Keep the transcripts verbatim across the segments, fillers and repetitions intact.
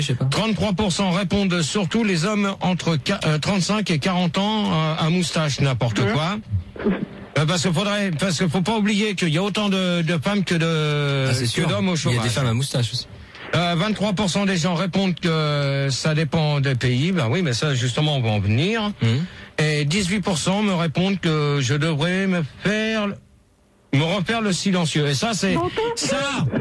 Je sais pas. trente-trois pour cent répondent surtout les hommes entre trente-cinq et quarante ans euh, à moustache, n'importe mmh. quoi. Euh, parce qu'il faudrait, parce qu'il faut pas oublier qu'il y a autant de, de femmes que de, ah, que d'hommes au chômage. Il y a des femmes à moustache aussi. Euh, vingt-trois pour cent des gens répondent que ça dépend des pays. Ben oui, mais ça, justement, on va en venir. Mmh. Et dix-huit pour cent me répondent que je devrais me faire, me refaire le silencieux. Et ça, c'est, ça,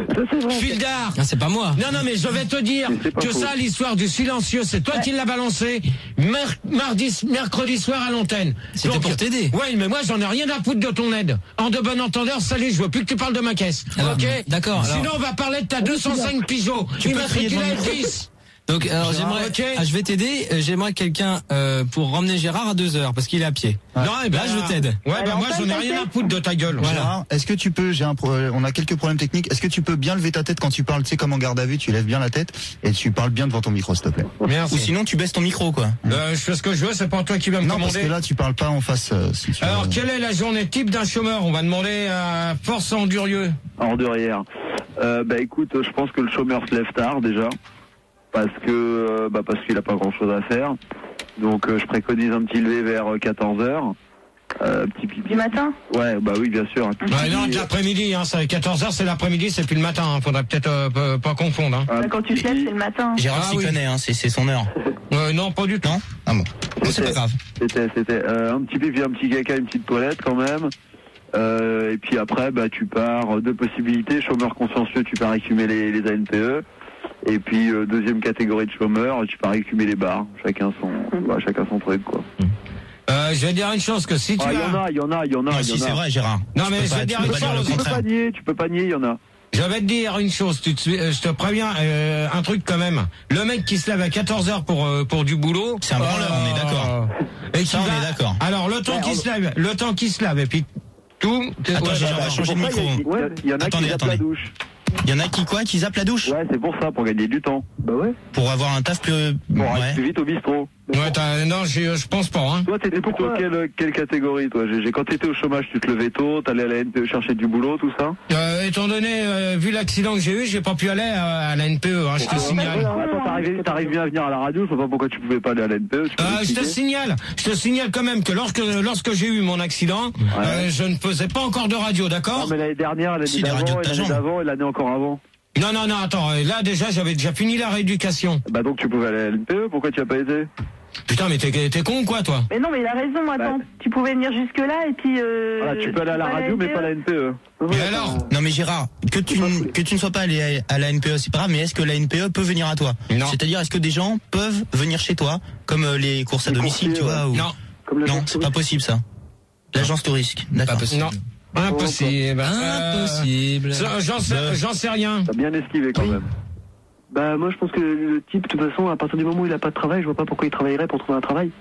Fildar. Ah, c'est pas moi. Non, non, mais je vais te dire que faux. Ça, l'histoire du silencieux, c'est toi ouais. qui l'as balancé mar- mardi, mercredi soir à l'antenne. C'était donc, pour t'aider. Ouais, mais moi, j'en ai rien à foutre de ton aide. En de bon entendeur, salut, je veux plus que tu parles de ma caisse. Alors, ok? D'accord. Sinon, alors... on va parler de ta deux cent cinq Peugeot. Tu peux crier devant le dix. Donc, alors, j'aimerais, okay. ah, je vais t'aider, j'aimerais quelqu'un, euh, pour ramener Gérard à deux heures, parce qu'il est à pied. Ouais. Non, et ben, là, je t'aide. Ouais, bah, moi, j'en ai rien à foutre de ta gueule. Voilà. Gérard, est-ce que tu peux, j'ai un, on a quelques problèmes techniques, est-ce que tu peux bien lever ta tête quand tu parles, tu sais, comme en garde à vue, tu lèves bien la tête, et tu parles bien devant ton micro, s'il te plaît. Merci. Ou sinon, tu baisses ton micro, quoi. Euh, je fais ce que je veux, c'est pas toi qui vas me non, commander. Non, parce que là, tu parles pas en face, euh, si tu Alors, veux. quelle est la journée type d'un chômeur? On va demander à Force Endurieux. Endurière. Euh, bah, écoute, je pense que le chômeur se lève tard, déjà. Parce que euh, bah parce qu'il a pas grand chose à faire. Donc euh, je préconise un petit lever vers quatorze heures. Euh, petit pipi. Du matin? Ouais, bah oui, bien sûr. Ouais, non, de l'après-midi, hein, ça, quatorze heures c'est l'après-midi, c'est plus le matin, hein, faudrait peut-être euh, pas confondre. Hein. Ah, quand tu te lèves, c'est le matin. Gérard s'y ah, oui. connaît, hein, c'est, c'est son heure. Euh, non, pas du tout. Non ah bon, bon, c'est pas grave. C'était, c'était euh, un petit pipi, un petit caca, une petite toilette quand même. Euh, et puis après, bah tu pars, deux possibilités, chômeur consciencieux, tu pars écumer les, les A N P E. Et puis euh, deuxième catégorie de chômeurs, tu pars écumer les bars, chacun son, bah, chacun son truc quoi. Euh, je vais dire une chose que si tu ah, as, il y en a, il y en a, il y en a. Non, y si en c'est a. vrai, Gérard. Non mais je vais dire une chose. Tu peux pas nier, tu peux pas nier, il y en a. Je vais te dire une chose, tu te, je te préviens euh, un truc quand même. Le mec qui se lève à quatorze heures pour euh, pour du boulot, c'est un branleur, euh, on est d'accord. Et ça, qui on va, est d'accord. Alors le temps ouais, qu'il on... se lève, le temps qu'il se lève et puis tout. Attends, ouais, Gérard, on va changer de micro. Il y en a attendez, qui zappent attendez. la douche. Il y en a qui quoi, qui zappent la douche? Ouais, c'est pour ça, pour gagner du temps. Bah ouais. Pour avoir un taf plus, pour ouais. aller plus vite au bistrot. Ouais, t'as, non, je, je pense pas, hein. Toi, t'étais plutôt quelle, quelle catégorie, toi? J'ai, quand t'étais au chômage, tu te levais tôt, t'allais à la N P E chercher du boulot, tout ça? Euh, étant donné, euh, vu l'accident que j'ai eu, j'ai pas pu aller à, à la N P E, hein, je te ah, signale. Attends, t'arrives, t'arrives bien à venir à la radio, je sais pas pourquoi tu pouvais pas aller à la N P E. Euh, je te signale, je te signale quand même que lorsque, lorsque j'ai eu mon accident, ouais. euh, je ne faisais pas encore de radio, d'accord? Non, mais l'année dernière, l'année si, d'avant, l'année d'avant et l'année encore avant. Non, non, non, attends, là déjà j'avais déjà fini la rééducation. Bah donc tu pouvais aller à la N P E, pourquoi tu as pas été? Putain, mais t'es, t'es con ou quoi, toi? Mais non, mais il a raison, attends, bah, tu pouvais venir jusque-là et puis... Euh, voilà, tu peux aller à la radio, mais pas à la N P E. Et alors? Non mais Gérard, que tu, n- que tu ne sois pas allé à la N P E, c'est pas grave, mais est-ce que la N P E peut venir à toi? Non. C'est-à-dire, est-ce que des gens peuvent venir chez toi, comme euh, les courses à les domicile, tu vois ou... Non. Comme non, c'est pas possible ça. L'agence touristique, d'accord. Pas possible. Non. Impossible. Impossible. Euh, j'en, sais, j'en sais rien. T'as bien esquivé quand oui. même. Bah moi je pense que le type, de toute façon, à partir du moment où il a pas de travail, je vois pas pourquoi il travaillerait pour trouver un travail.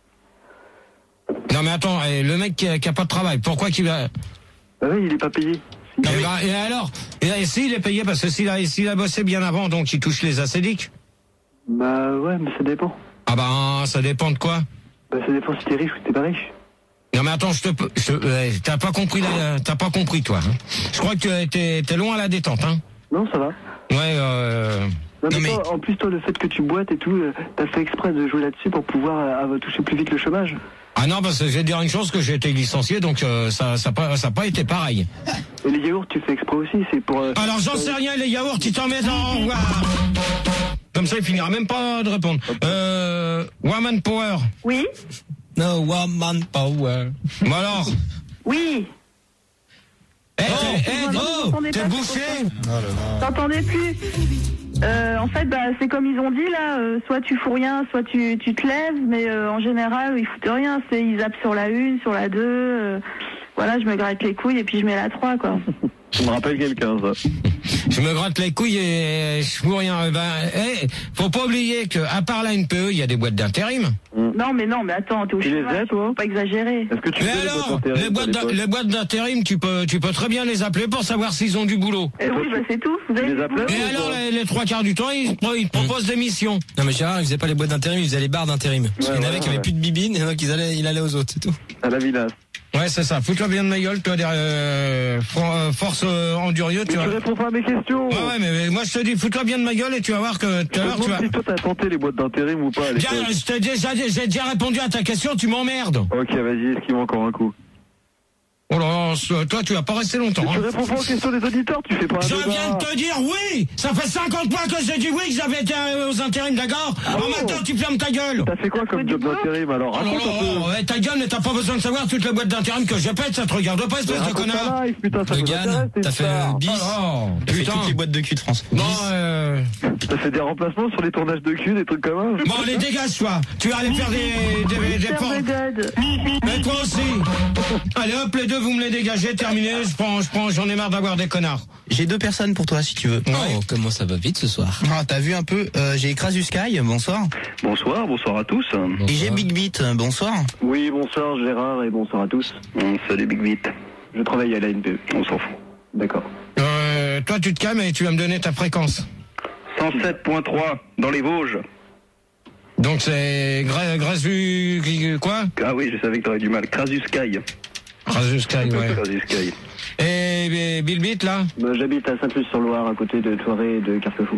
Non mais attends, le mec qui a, qui a pas de travail, pourquoi qu'il va... Bah oui, il est pas payé. Non, et, bah, et alors et, et s'il est payé, parce que s'il a, s'il a bossé bien avant, donc il touche les acédiques? Bah ouais, mais ça dépend. Ah bah ça dépend de quoi? Bah ça dépend si t'es riche ou si t'es pas riche. Non mais attends, je te, je, euh, t'as pas compris, la, t'as pas compris toi. Hein. Je crois que t'es, t'es loin à la détente, hein. Non, ça va. Ouais. Euh... Non, mais, non, mais... Toi, en plus toi, le fait que tu boites et tout, euh, t'as fait exprès de jouer là-dessus pour pouvoir euh, toucher plus vite le chômage. Ah non, parce que je vais te dire une chose, que j'ai été licencié, donc euh, ça, ça pas, ça pas été pareil. Et les yaourts, tu fais exprès aussi, c'est pour. Euh, Alors j'en sais rien, les yaourts, tu t'en mets dans. Comme ça, il finira même pas de répondre. Euh, Woman Power. Oui. No woman power. Bon alors. Oui. Eh, oh, t'es, hey, oh, t'es bouché. T'entendais plus. Euh, en fait, bah, c'est comme ils ont dit là. Euh, soit tu fous rien, soit tu, tu te lèves, mais euh, en général, ils foutent rien. C'est ils zappent sur la une, sur la deux. Euh, voilà, je me gratte les couilles et puis je mets la trois, quoi. Ça me rappelle quelqu'un, ça. Je me gratte les couilles et je fous rien. Ben, hey, faut pas oublier que à part la N P E, il y a des boîtes d'intérim. Mmh. Non, mais non, mais attends, t'es au chômage, faut pas exagérer. Est-ce que tu mais alors, les boîtes, d'intérim, les boîtes d'intérim, tu peux, tu peux très bien les appeler pour savoir s'ils ont du boulot. Eh oui, bah c'est tout. Vous avez les appelez? Et alors, les, les trois quarts du temps, ils, ils proposent mmh. des missions. Non mais Gérard, il faisait pas les boîtes d'intérim, il faisait les bars d'intérim. Parce ouais, qu'il y en avait ouais, qui avaient ouais. plus de bibine, et donc ils allaient, il allait aux autres, c'est tout. À la villa. Ouais, c'est ça. Fous-toi bien de ma gueule, toi, derrière, euh, force euh, endurieux, tu vois. Tu réponds pas à mes questions. Ouais, ouais, mais, mais moi, je te dis, fous-toi bien de ma gueule et tu vas voir que tout à l'heure, tu vas... si toi, t'as tenté les boîtes d'intérim ou pas à l'époque. Je t'ai déjà, j'ai déjà répondu à ta question, tu m'emmerdes. Ok, vas-y, esquive encore un coup. Oh là, toi, tu vas pas rester longtemps. Tu hein. réponds pas aux questions des auditeurs, tu fais pas un Je débat. viens de te dire oui. Ça fait cinquante fois que j'ai dit oui que j'avais été aux intérims, d'accord. Ah En bon maintenant, tu fermes ta gueule. T'as fait quoi comme job d'intérim alors? Oh, Raconte un peu. oh, ouais, ta gueule, mais t'as pas besoin de savoir toutes les boîtes d'intérim que je pète, ça te regarde pas, espèce de connard. Live, putain, ça Le nous Gann, intéresse, t'as fait le bis. Oh, T'as fait putain. toutes les boîtes de cul de France. Bon, euh... T'as fait des remplacements sur les tournages de cul, des trucs comme ça. Bon, allez, dégage, toi. Tu vas aller faire des, des, des, des portes. Mais toi aussi. Allez, hop, les deux, vous me les dégagez, terminé. Je prends, je prends, j'en ai marre d'avoir des connards. J'ai deux personnes pour toi si tu veux. Oh, ouais. Comment ça va vite ce soir. Ah, t'as vu un peu, euh, j'ai Crasus Sky, bonsoir. Bonsoir, bonsoir à tous. Bonsoir. Et j'ai Big Beat, bonsoir. Oui, bonsoir Gérard et bonsoir à tous. Mmh, salut Big Beat. Je travaille à la N P E. On s'en fout. D'accord. Euh, toi, tu te calmes et tu vas me donner ta fréquence. cent sept point trois dans les Vosges. Donc c'est Gra- Grasu... quoi? Ah oui, je savais que t'aurais du mal. Crasus Sky. Crasus Sky, ouais. Crasus Sky. Et, et Bill Beat, là? Bah, j'habite à Saint-Luce-sur-Loire, à côté de Thoiré et de Carquefou.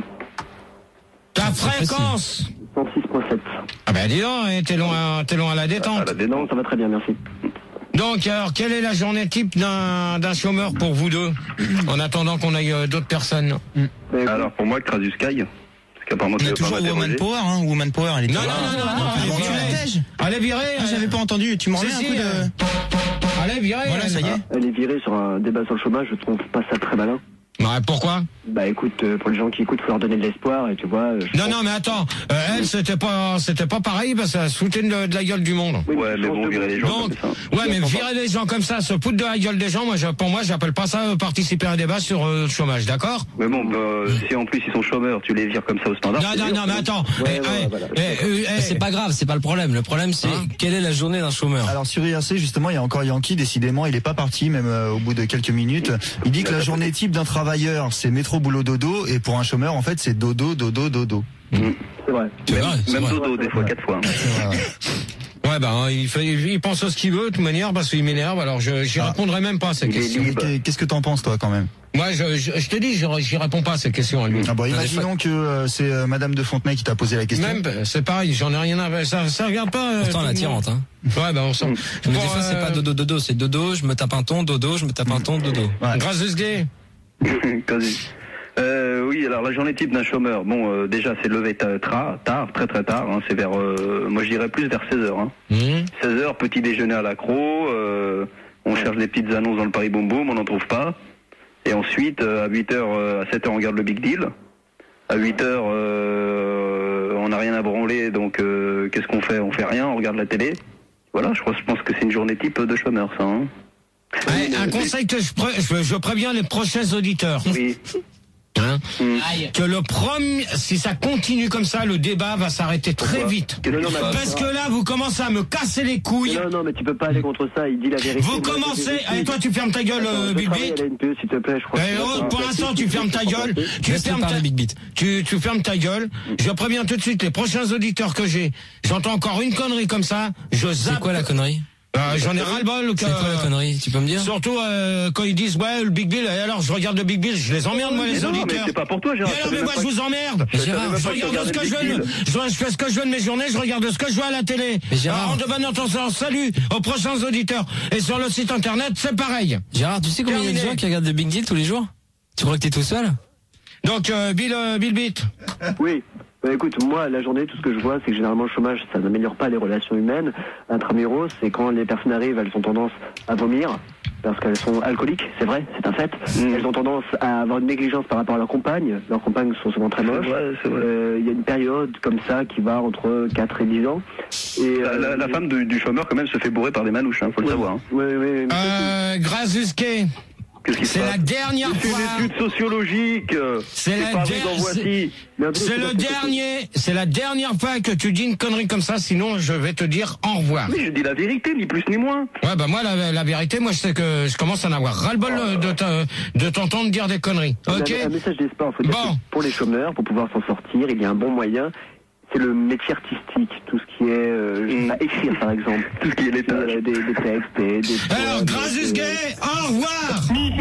Ta fréquence? cent six point sept. Ah ben dis donc, hein, t'es loin, t'es loin à la détente. À la détente. Non, ça va très bien, merci. Donc alors, quelle est la journée type d'un d'un chômeur pour vous deux, en attendant qu'on aille euh, d'autres personnes? Mais, Alors pour moi, Crasus Sky. Parce qu'apparemment, On tu a veux pas toujours Woman m'interroger. Power, hein, Woman Power, elle est Non, non, toujours là. non, non, non, Ah, elle est bon, tu virée. la tèges. Elle est virée. Ah, j'avais pas entendu, tu m'en remets Si, un si, coup de... euh, Elle est virée. Voilà, elle. ça y est. elle est virée sur un débat sur le chômage, je trouve pas ça très malin. Ouais, pourquoi? Bah écoute, euh, pour les gens qui écoutent, faut leur donner de l'espoir et tu vois... euh, je Non, pense- non, mais attends, euh, elle, c'était pas, c'était pas pareil, parce qu'elle se foutait de, de la gueule du monde. Oui, Ouais, je mais pense bon, que- virer les gens Donc, comme ça. ouais, mais virer des gens comme ça, se foutre de la gueule des gens, moi, je, pour moi, j'appelle pas ça euh, participer à un débat sur euh, le chômage, d'accord? Mais bon, bah, si en plus ils sont chômeurs, tu les vires comme ça au standard. Non, c'est non, dur. non, mais attends. Ouais, eh, ouais, eh, voilà. eh, euh, eh, Mais c'est pas grave, c'est pas le problème. Le problème, c'est Hein quelle est la journée d'un chômeur. Alors sur I R C justement, il y a encore Yankee, décidément, il est pas parti même euh, au bout de quelques minutes. Il dit que la journée type d'un travailleur, c'est métro boulot dodo, et pour un chômeur, en fait, c'est dodo dodo dodo. C'est vrai. C'est vrai, c'est Même vrai. dodo, des fois, quatre fois. Ouais, ouais. Ouais, bah, hein, il, fait, il pense à ce qu'il veut, de toute manière, parce qu'il m'énerve, alors je, j'y Ah. répondrai même pas à ces Il est questions. libre. Mais qu'est- Qu'est-ce que t'en penses toi quand même? Moi, je, je, je te dis, je- j'y réponds pas à ces questions à lui. Ah bon, des imaginons que euh, c'est euh, Madame de Fontenay qui t'a posé la question. Même, euh, c'est pareil, j'en ai rien à... Ça, ça regarde pas... euh, Pourtant, tout la le tirante, monde. hein. Ouais, bah, on s'en... Mais Bon, des fois, c'est euh, pas dodo dodo, c'est dodo, je me tape un ton, dodo, je me tape un ton, dodo. Ouais. Grasus Gay. Quasi. Euh, oui, alors la journée type d'un chômeur, bon, euh, déjà c'est levé ta- tra- tard, très très tard, hein, c'est vers, euh, moi je dirais plus vers seize heures. Hein. Mmh. seize heures, petit déjeuner à l'accro, euh, on cherche des petites annonces dans le Paris Boom Boom, on n'en trouve pas. Et ensuite, euh, à huit heures, euh, à sept heures, on regarde le Big Deal. À huit heures, euh, on n'a rien à branler, donc euh, qu'est-ce qu'on fait? On fait rien, on regarde la télé. Voilà, je, crois, je pense que c'est une journée type de chômeur, ça. Hein. Ouais, un conseil que je, pré- je, je préviens les prochains auditeurs. Oui. Hein, Mm. que le premier, si ça continue comme ça, le débat va s'arrêter très Pourquoi? vite. Qu'est-ce Non, qui non, se mais- passe? Parce que là, vous commencez à me casser les couilles. Non, non, mais tu peux pas aller contre ça, il dit la vérité. Vous Moi, commencez, j'ai- allez, toi, tu fermes ta gueule, Attends, euh, je Big travaille Beat. à la N P E, s'il te plaît, je crois. Eh, que- oh, pour l'instant, tu fermes ta gueule. Tu Laisse-le fermes parler, ta... Big Beat. Tu, tu fermes ta gueule. Je préviens tout de suite les prochains auditeurs que j'ai. J'entends encore une connerie comme ça. Je C'est zappe. quoi la connerie? Euh, J'en ai ras-le-bol. que- C'est quoi la connerie? Tu peux me dire? Surtout euh, quand ils disent ouais le Big Bill. Et alors je regarde le Big Bill, je les emmerde moi Mais les non, mais auditeurs. c'est pas pour toi, Gérard. Mais je alors savais mais même moi pas je que- vous emmerde. Mais Je savais Gérard, même Je pas que tu regarde ce que regardais je le veux. Big Deal. Je, je fais ce que je veux de mes journées, je regarde ce que je veux à la télé. Mais Gérard- Alors, de bonne attention, salut aux prochains auditeurs. Et sur le site internet, c'est pareil. Gérard, tu sais combien il y a de Terminé. gens qui regardent le Big Deal tous les jours? Tu crois que t'es tout seul? Donc euh, Bill euh, Bill Beat. Oui. Bah, écoute, moi, la journée, tout ce que je vois, c'est que généralement, le chômage, ça n'améliore pas les relations humaines. Intramuros, c'est quand les personnes arrivent, elles ont tendance à vomir, parce qu'elles sont alcooliques, c'est vrai, c'est un fait. Mm. Elles ont tendance à avoir une négligence par rapport à leurs compagnes. Leurs compagnes sont souvent très moches. C'est vrai, c'est vrai. Euh, Il y a une période comme ça qui va entre quatre et dix ans. Et, La, euh, la- la femme du, du chômeur, quand même, se fait bourrer par des manouches, hein, faut le ouais, savoir. Hein. Ouais, ouais, mais- Euh, Grazuske. Qu'est-ce qui se C'est passe? la dernière C'est fois. une étude sociologique. euh, C'est la paru der- dans Voici. mais un peu, C'est c'est le pas- c'est pas- dernier, c'est la dernière fois que tu dis une connerie comme ça, sinon je vais te dire au revoir. Mais je dis la vérité, ni plus ni moins. Ouais, bah moi, la, la vérité, moi, je sais que je commence à en avoir ras-le-bol euh, de, te- de t'entendre dire des conneries. Ok? Un, un message d'espoir, faut dire Bon. que pour les chômeurs, pour pouvoir s'en sortir, il y a un bon moyen. c'est le métier artistique, tout ce qui est euh, je sais pas, écrire par exemple, tout ce qui est les des, des, des textes, des, des Alors, Grasus Gay, au revoir.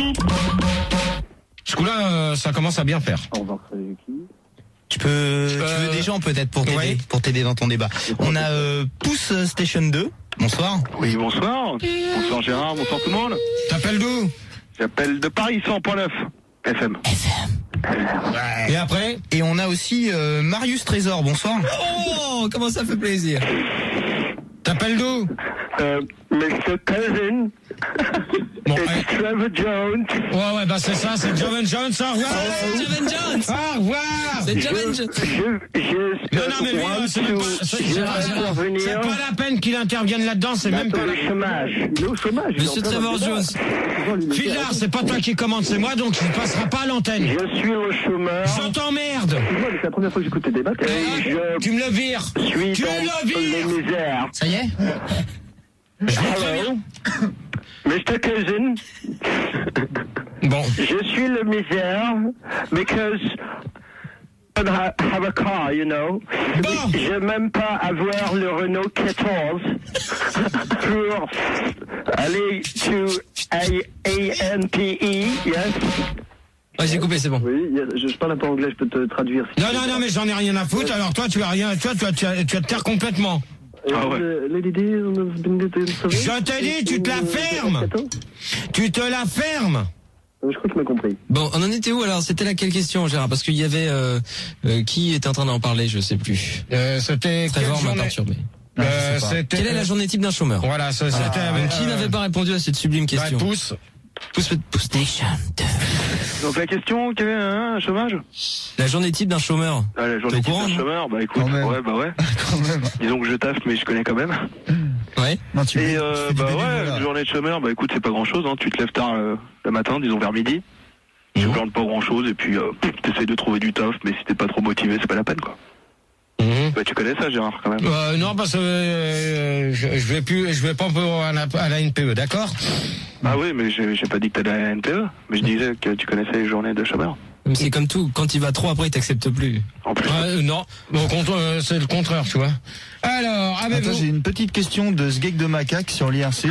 Ce coup-là, euh, ça commence à bien faire. Au revoir, Yuki. Tu peux, euh... tu veux des gens peut-être pour t'aider, ouais. pour t'aider dans ton débat. On a euh, Pouce Station deux. Bonsoir. Oui, bonsoir. Bonsoir Gérard, bonsoir tout le monde. T'appelles d'où? J'appelle de Paris cent point neuf F M. F M. Ouais. Et après? Et on a aussi euh, Marius Trésor. Bonsoir. Oh, comment ça fait plaisir. T'appelles d'où? Euh, Mister Cousin. Bon, c'est ouais. Trevor Jones. Ouais, ouais, bah c'est ça, c'est Joven Jones. Au revoir. Oh, Joven Jones. Au revoir. C'est Joven Jones. Je, je, non, non, mais lui, c'est même pas, c'est, Gérard, Gérard, c'est pas la peine qu'il intervienne là-dedans, c'est même pas le chômage. Il est au chômage. Monsieur Trevor Jones. Philard, c'est pas toi qui commande, c'est moi, donc il passera pas à l'antenne. Je suis au chômage. Je t'emmerde. C'est la première fois que j'écoute tes débats. Et je... Tu me le vires. Suis tu me le vires. Les misères. Ça y est? Je Hello, Mister Cousin. Bon. Je suis le misère because I don't have a car, you know. Bon. Je n'ai même pas avoir le Renault quatorze pour aller to A N P E, yes. Ouais, j'ai coupé, c'est bon. Oui, je, je parle un peu anglais, je peux te traduire. Si non, non, non, mais j'en ai rien à foutre. Alors toi, tu as rien, tu vois, tu as, tu as, tu as te taire complètement. Ah ouais. Je te dis, tu te la fermes. Tu te la fermes. Je crois que tu m'as compris. Bon, on en était où alors? C'était laquelle question, Gérard? Parce qu'il y avait euh, euh, qui était en train d'en parler, je sais plus. Euh, c'était Trevor m'a perturbé. Euh, c'était... Quelle est la journée type d'un chômeur? Voilà, ça, voilà. c'était Ah, avec, qui euh... n'avait pas répondu à cette sublime question? Bah, pouce. Pouce, pouce station. Donc la question, quel est un chômage? La journée type d'un chômeur. Ah, la journée type d'un chômeur, bah écoute, ouais, bah ouais. Quand même. Disons que je taffe, mais je connais quand même. Ouais. Non, tu Et fais, euh, tu fais bah du ouais, bénévolat. une journée de chômeur, bah écoute, c'est pas grand chose, hein. Tu te lèves tard euh, le matin, disons vers midi. Mmh. Tu plantes pas grand chose, et puis euh, t'essayes de trouver du taf, mais si t'es pas trop motivé, c'est pas la peine, quoi. Mmh. Bah tu connais ça, Gérard, quand même. Euh, non, parce que euh, je, je vais plus, je vais pas à la, à la N P E, d'accord? Ah oui, mais j'ai, j'ai pas dit que t'allais à la N P E, mais je disais que tu connaissais les journées de chômeur. Mais c'est comme tout, quand il va trop après, il t'accepte plus. En plus. Euh, non, bon, euh, c'est le contraire, tu vois. Alors, avez-vous... Attends, j'ai une petite question de Sgeg de Macaque sur l'I R C.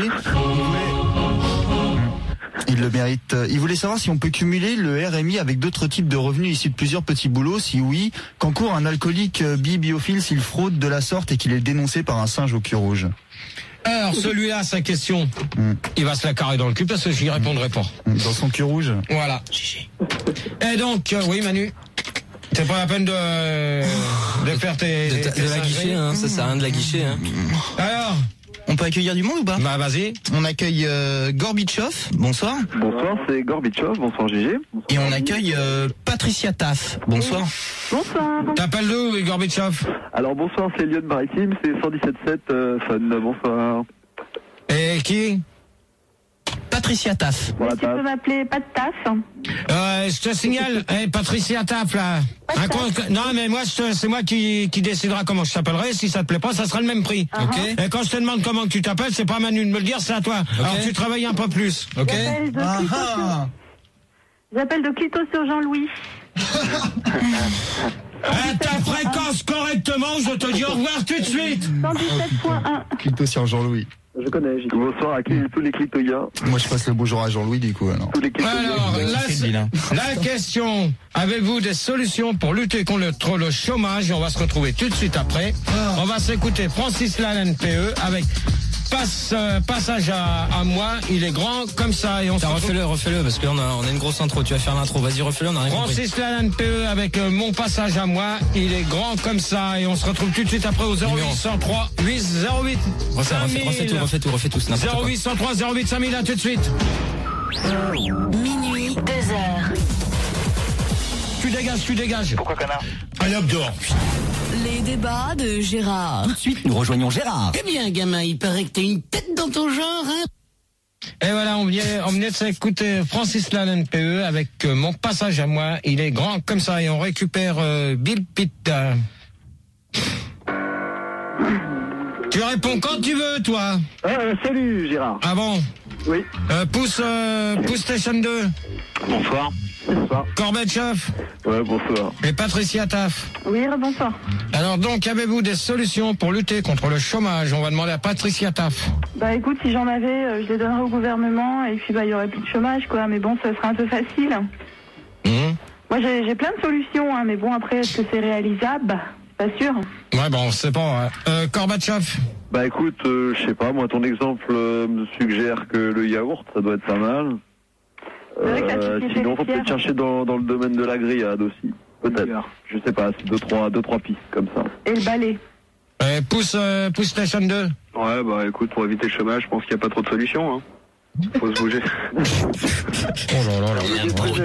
Il le mérite. Il voulait savoir si on peut cumuler le R M I avec d'autres types de revenus issus de plusieurs petits boulots. Si oui, qu'encourt un alcoolique bi-biophile s'il fraude de la sorte et qu'il est dénoncé par un singe au cul rouge? Alors, celui-là, sa question, mm. il va se la carrer dans le cul parce que j'y répondrai pas. Dans son cul rouge. Voilà. Et donc, euh, oui, Manu, c'est pas la peine de, de faire tes... De, tes de la guicher, hein, ça sert à rien de la guicher, hein. Alors, on peut accueillir du monde ou pas? Bah, vas-y. On accueille euh, Gorbichov. Bonsoir. Bonsoir, c'est Gorbichov. Bonsoir, G G. Et on accueille euh, Patricia Taff. Bonsoir. Bonsoir. T'appelles d'où, Gorbichov? Alors, bonsoir, c'est Lyon Maritime, c'est cent dix-sept sept euh, Fun. Bonsoir. Et qui? Patricia Taff. Voilà, Tu peux m'appeler pas de taf. Euh, je te signale, hey, Patricia Taff, là. Un compte- non, mais moi, je te- c'est moi qui, qui décidera comment je t'appellerai. Si ça te plaît pas, ça sera le même prix. Uh-huh. Ok. Et quand je te demande comment que tu t'appelles, c'est pas à Manu de me le dire, c'est à toi. Alors tu travailles un peu plus. Ok. J'appelle de Ah Clito ah. sur- J'appelle de Clito sur Jean-Louis. Eh, ta fréquence correctement, je te dis au revoir tout de suite. cent dix-sept point un. Clito sur Jean-Louis. Je connais, j'ai dit. Bonsoir à qui- tous les clitoyens. Moi, je passe le bonjour à Jean-Louis, du coup, alors. Tous les clitoyens. Alors, Ouais, la, qui fait le bilan. la question, avez-vous des solutions pour lutter contre le chômage? On va se retrouver tout de suite après. On va s'écouter Francis Lalanne N P E avec passe, euh, passage à, à moi, il est grand comme ça. Et on se retrouve- Refais-le, refais-le, parce que là, on a, on a une grosse intro. Tu vas faire l'intro. Vas-y, refais-le, on a rien compris. Francis Lalanne P E avec euh, mon passage à moi, il est grand comme ça et on se retrouve tout de suite après au zéro huit cent trois huit zéro huit Refais, refais, refais tout, refais tout, refais tout, c'est n'importe zéro quoi. huit cent trois zéro huit cinq mille, à tout de suite. Minuit, deux heures. Tu dégages, tu dégages. Pourquoi connard? Allez hop dehors. Les débats de Gérard. Tout de suite, nous rejoignons Gérard. Eh bien, gamin, il paraît que t'as une tête dans ton genre, hein? Et voilà, on vient, on venait de s'écouter Francis Lalanne P E avec euh, mon passage à moi, il est grand comme ça et on récupère euh, Bill Pitt. euh. Tu réponds quand tu veux, toi. Ah, euh, salut Gérard. Ah bon? Oui. Euh, pouce, euh, pouce Station deux. Bonsoir. Bonsoir. Gorbatchev. Ouais, bonsoir. Et Patricia Taff. Oui, bonsoir. Alors donc, avez-vous des solutions pour lutter contre le chômage? On va demander à Patricia Taff. Bah écoute, si j'en avais, euh, je les donnerais au gouvernement et puis bah il y aurait plus de chômage quoi. Mais bon, ça serait un peu facile. Mmh. Moi j'ai, j'ai plein de solutions, hein, mais bon après est-ce que c'est réalisable? C'est pas sûr. Ouais, bon, c'est pas. Ouais. Euh, Gorbatchev. Bah écoute, euh, je sais pas, moi ton exemple euh, me suggère que le yaourt, ça doit être pas mal. Euh, sinon, faut peut-être chercher dans, dans le domaine de la grillade aussi. Peut-être. Je sais pas, c'est deux trois, deux, trois pistes comme ça. Et le balai. Euh, pousse, euh, pousse Station deux. Ouais, bah écoute, pour éviter le chômage, je pense qu'il n'y a pas trop de solutions. Hein. Faut se bouger. Oh là là là.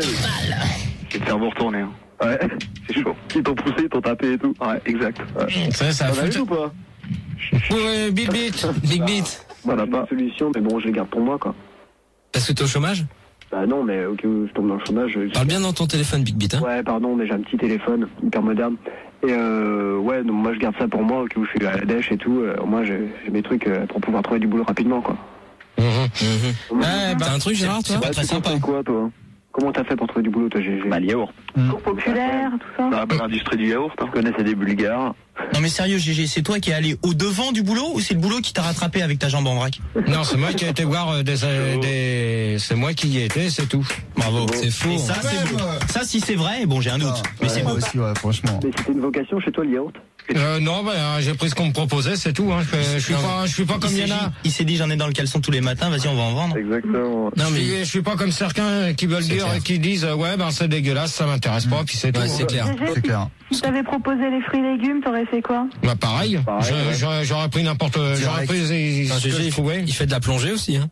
C'est de faire vous retourner. Hein. Ouais, c'est chaud. Ils t'ont poussé, ils t'ont tapé et tout. Ouais, exact. Ouais. Ça, ça T'en as fout... eu ou pas? Ouais, Big Beat. Big Beat. Voilà, pas de solution, mais bon, je les garde pour moi, quoi. Parce que t'es au chômage? Bah non, mais au cas où je tombe dans le chômage... Je... Parle bien dans ton téléphone, Big Beat, hein. Ouais, pardon, mais j'ai un petit téléphone hyper moderne. Et euh, ouais, donc moi je garde ça pour moi, au cas où je suis à la dèche et tout. Euh, moi j'ai, j'ai mes trucs euh, pour pouvoir trouver du boulot rapidement, quoi. Mmh. Mmh. Ouais, bah, t'as un truc, Gérard, toi? C'est pas très sympa. Quoi, toi? Comment t'as fait pour trouver du boulot, toi? J'ai, j'ai... Bah, le yaourt. Cours populaire, tout ça. Dans l'industrie du yaourt, hein. Je connais, c'est des Bulgares. Non mais sérieux, Gégé, c'est toi qui es allé au devant du boulot ou c'est le boulot qui t'a rattrapé avec ta jambe en vrac? Non, c'est moi qui ai été voir euh, des, euh, des... C'est moi qui y étais, c'est tout. Bravo. C'est faux. Et ça, hein. c'est beau. Ça, si c'est vrai, bon, j'ai un doute. Ah, mais ouais, c'est beau. aussi, ouais, franchement. Mais c'était une vocation chez toi, le yaourt? Euh, non, bah, j'ai pris ce qu'on me proposait, c'est tout. Hein. Je, je suis pas, je suis pas comme il Yana. Dit, il s'est dit, j'en ai dans le caleçon tous les matins. Vas-y, on va en vendre. Exactement. Non mais je suis, je suis pas comme certains qui veulent dire et qui disent ouais ben c'est dégueulasse, ça m'intéresse pas, puis c'est tout. Ouais, c'est clair. C'est clair. Si t'avais proposé les fruits et légumes, t'aurais fait quoi? Bah pareil. Pareil, Je- ouais. j'aurais, j'aurais pris n'importe. J'aurais pris Enfin, ce que Gégé, je trouvais. il fait de la plongée aussi, hein.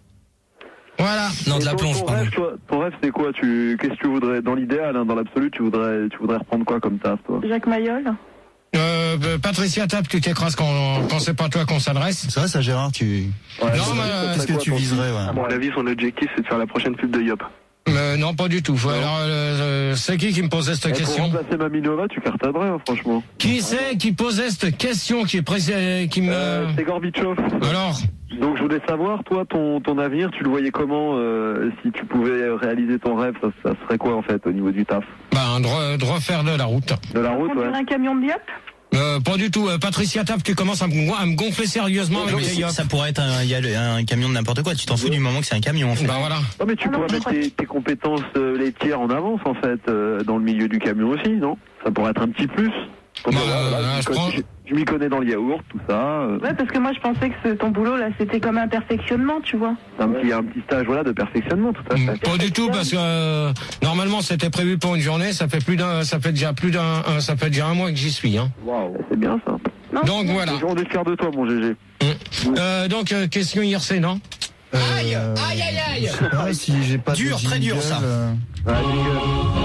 Voilà. Non, Et de la ton- plonge, ton pardon. rêve, toi, ton rêve, c'est quoi? Tu, qu'est-ce que tu voudrais, dans l'idéal, hein, dans l'absolu, tu voudrais, tu voudrais reprendre quoi comme taf, toi? Jacques Mayol. Euh, euh, Patricia Tape, tu t'écrases quand, quand c'est pas toi qu'on s'adresse. C'est vrai, ça, Gérard, tu. Ouais, Non, c'est- mais, c'est Qu'est-ce que quoi, tu ton- viserais, ouais. À mon avis, son objectif, c'est de faire la prochaine pub de Yop. Euh, non, pas du tout. Alors, euh, euh, c'est qui qui me posait cette Et pour question? remplacer Maminova, tu cartonnerais, hein, franchement. Qui c'est qui posait cette question qui est pressé, qui me. Euh, c'est Gorbatchev. Alors. Donc je voulais savoir, toi, ton, ton avenir, tu le voyais comment euh, si tu pouvais réaliser ton rêve, ça, ça serait quoi en fait au niveau du taf? Ben, de, re- de refaire de la route. De la route, Conduire ouais. un camion de Diop. Euh, pas du tout. Euh, Patricia Tape, tu commences à me, à me gonfler sérieusement Non, avec mais tes c'est- yop. ça pourrait être un, il y a le- un camion de n'importe quoi. Tu t'en fous du moment que c'est un camion, en fait. Bah voilà. Non mais tu Ah non, pourrais je mettre crois- tes, tes compétences euh, laitières en avance en fait euh, dans le milieu du camion aussi, non? Ça pourrait être un petit plus. Pour Bah, dire, voilà, euh, je, je connais- prends- je- je m'y connais dans le yaourt, tout ça. euh, Ouais, parce que moi je pensais que ce- ton boulot là c'était comme un perfectionnement, tu vois. un petit, un petit stage voilà de perfectionnement, tout à fait. Pas du tout parce que euh, normalement c'était prévu pour une journée. Ça fait plus d'un, ça fait déjà plus d'un, un- ça fait déjà un mois que j'y suis. Hein. Waouh, c'est bien ça. Non, Donc voilà. Les gens ont fiers de toi, mon G G. Euh, donc euh, question I R C, non? Aïe, aïe, aïe, aïe. Je sais pas si j'ai pas Dur, de très dur, jingle, ça. euh, Ah, jingle.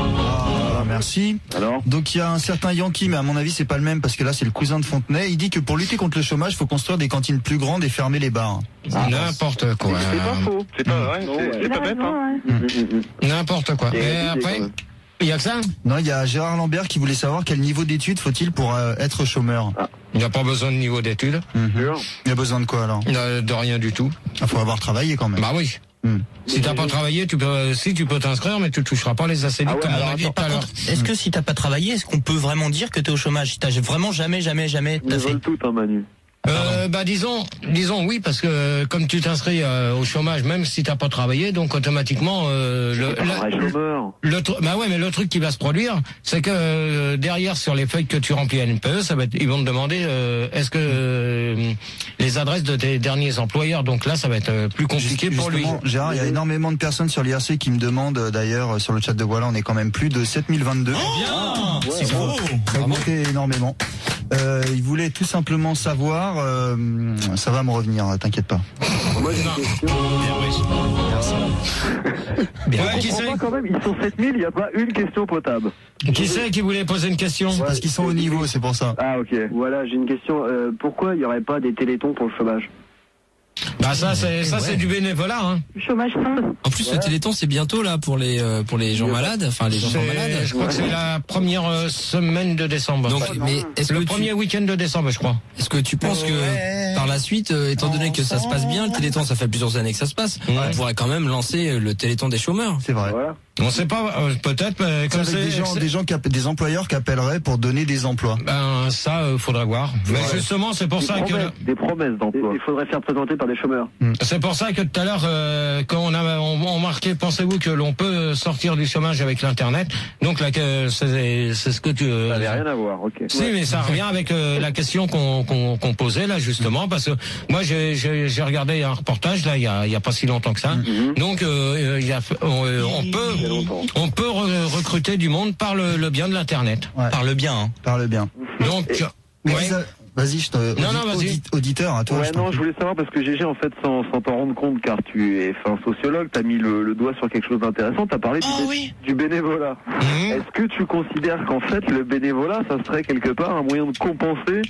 Ah, merci. Alors Donc il y a un certain Yankee, mais à mon avis c'est pas le même parce que là c'est le cousin de Fontenay. Il dit que pour lutter contre le chômage, il faut construire des cantines plus grandes et fermer les bars. N'importe quoi. C'est pas faux. C'est pas vrai. C'est il c'est a pas bête, raison, hein. ouais. N'importe quoi. Et Et idée, après, quand même. il y a que ça. Non, il y a Gérard Lambert qui voulait savoir quel niveau d'études faut-il pour euh, être chômeur. Il n'y a pas besoin de niveau d'études. Mhm. Sûr. Il y a besoin de quoi alors? De, de rien du tout. Il faut avoir travaillé quand même. Bah oui. Hmm. Si t'as pas travaillé, tu peux, si tu peux t'inscrire, mais tu toucheras pas les A C D Ah ouais, comme on alors, a dit Mais tout à par l'heure. contre, est-ce que si t'as pas travaillé, est-ce qu'on peut vraiment dire que t'es au chômage? Si t'as vraiment jamais, jamais, jamais Ils t'as fait? veulent tout, hein, Manu. Euh, bah disons, disons oui parce que euh, comme tu t'inscris euh, au chômage, même si t'as pas travaillé, donc automatiquement euh, le, C'est pas un vrai le, chômeur. le tru- bah ouais, mais le truc qui va se produire, c'est que euh, derrière sur les feuilles que tu remplis à N P E, ça va être, ils vont te demander euh, est-ce que euh, les adresses de tes derniers employeurs, donc là ça va être euh, plus compliqué Juste- pour lui. justement, Gérard, il y a énormément de personnes sur l'I R C qui me demandent, euh, d'ailleurs, euh, sur le chat de Voilà, on est quand même plus de sept mille vingt-deux. Bien! C'est beau! Ça a augmenté énormément. Euh, il voulait tout simplement savoir, euh, ça va me revenir, t'inquiète pas. Moi j'ai une question. Bien. Je Ouais, qui comprends c'est pas quand même, ils sont sept mille, il n'y a pas une question potable. qui c'est qui voulait poser une question? C'est parce qu'ils sont au niveau, c'est pour ça. Ah ok. Voilà, j'ai une question. Euh, pourquoi il n'y aurait pas des télétons pour le chômage? Bah ça c'est ça c'est du bénévolat. Hein. Chômage fin. En plus, le Téléthon, c'est bientôt là pour les euh, pour les gens malades, enfin les enfants C'est- malades. Je crois que c'est la première euh, semaine de décembre. Donc, mais est-ce le que premier tu, week-end de décembre, je crois. est-ce que tu penses que par la suite, euh, étant donné que ça se passe bien, le Téléthon, ça fait plusieurs années que ça se passe, on pourrait quand même lancer le Téléthon des chômeurs. C'est vrai. Voilà. On sait pas, euh, peut-être, mais comme c'est c'est des gens, des gens qui appellent, des employeurs qui appelleraient pour donner des emplois. Ben ça, euh, faudrait voir. Mais Ouais. justement, c'est pour Des ça promesses, que des promesses d'emploi. Il faudrait faire présenter par des chômeurs. c'est pour ça que tout à l'heure, euh, quand on a on, on marquait, pensez-vous que l'on peut sortir du chômage avec l'internet? Donc là, que c'est c'est ce que tu. Ça n'avait rien à voir, ok. Si, mais ça revient avec euh, la question qu'on qu'on qu'on posait là justement, parce que moi j'ai j'ai j'ai regardé un reportage là il y a il y a pas si longtemps que ça. Mm-hmm. Donc euh, il y a on, euh, on peut on peut re- recruter du monde par le, le bien de l'internet. Ouais. Parle bien. Hein. Parle bien. Donc Mais ouais. vous a- Vas-y, je te. Non, non, vas-y. audi- Auditeur, à toi. Ouais, je t'en non, prie. je voulais savoir parce que G G, en fait, sans sans t'en rendre compte, car tu es enfin, sociologue, t'as mis le, le doigt sur quelque chose d'intéressant, t'as parlé du, Oh, bé- oui. du bénévolat. Mhm. Est-ce que tu considères qu'en fait, le bénévolat, ça serait quelque part un moyen de compenser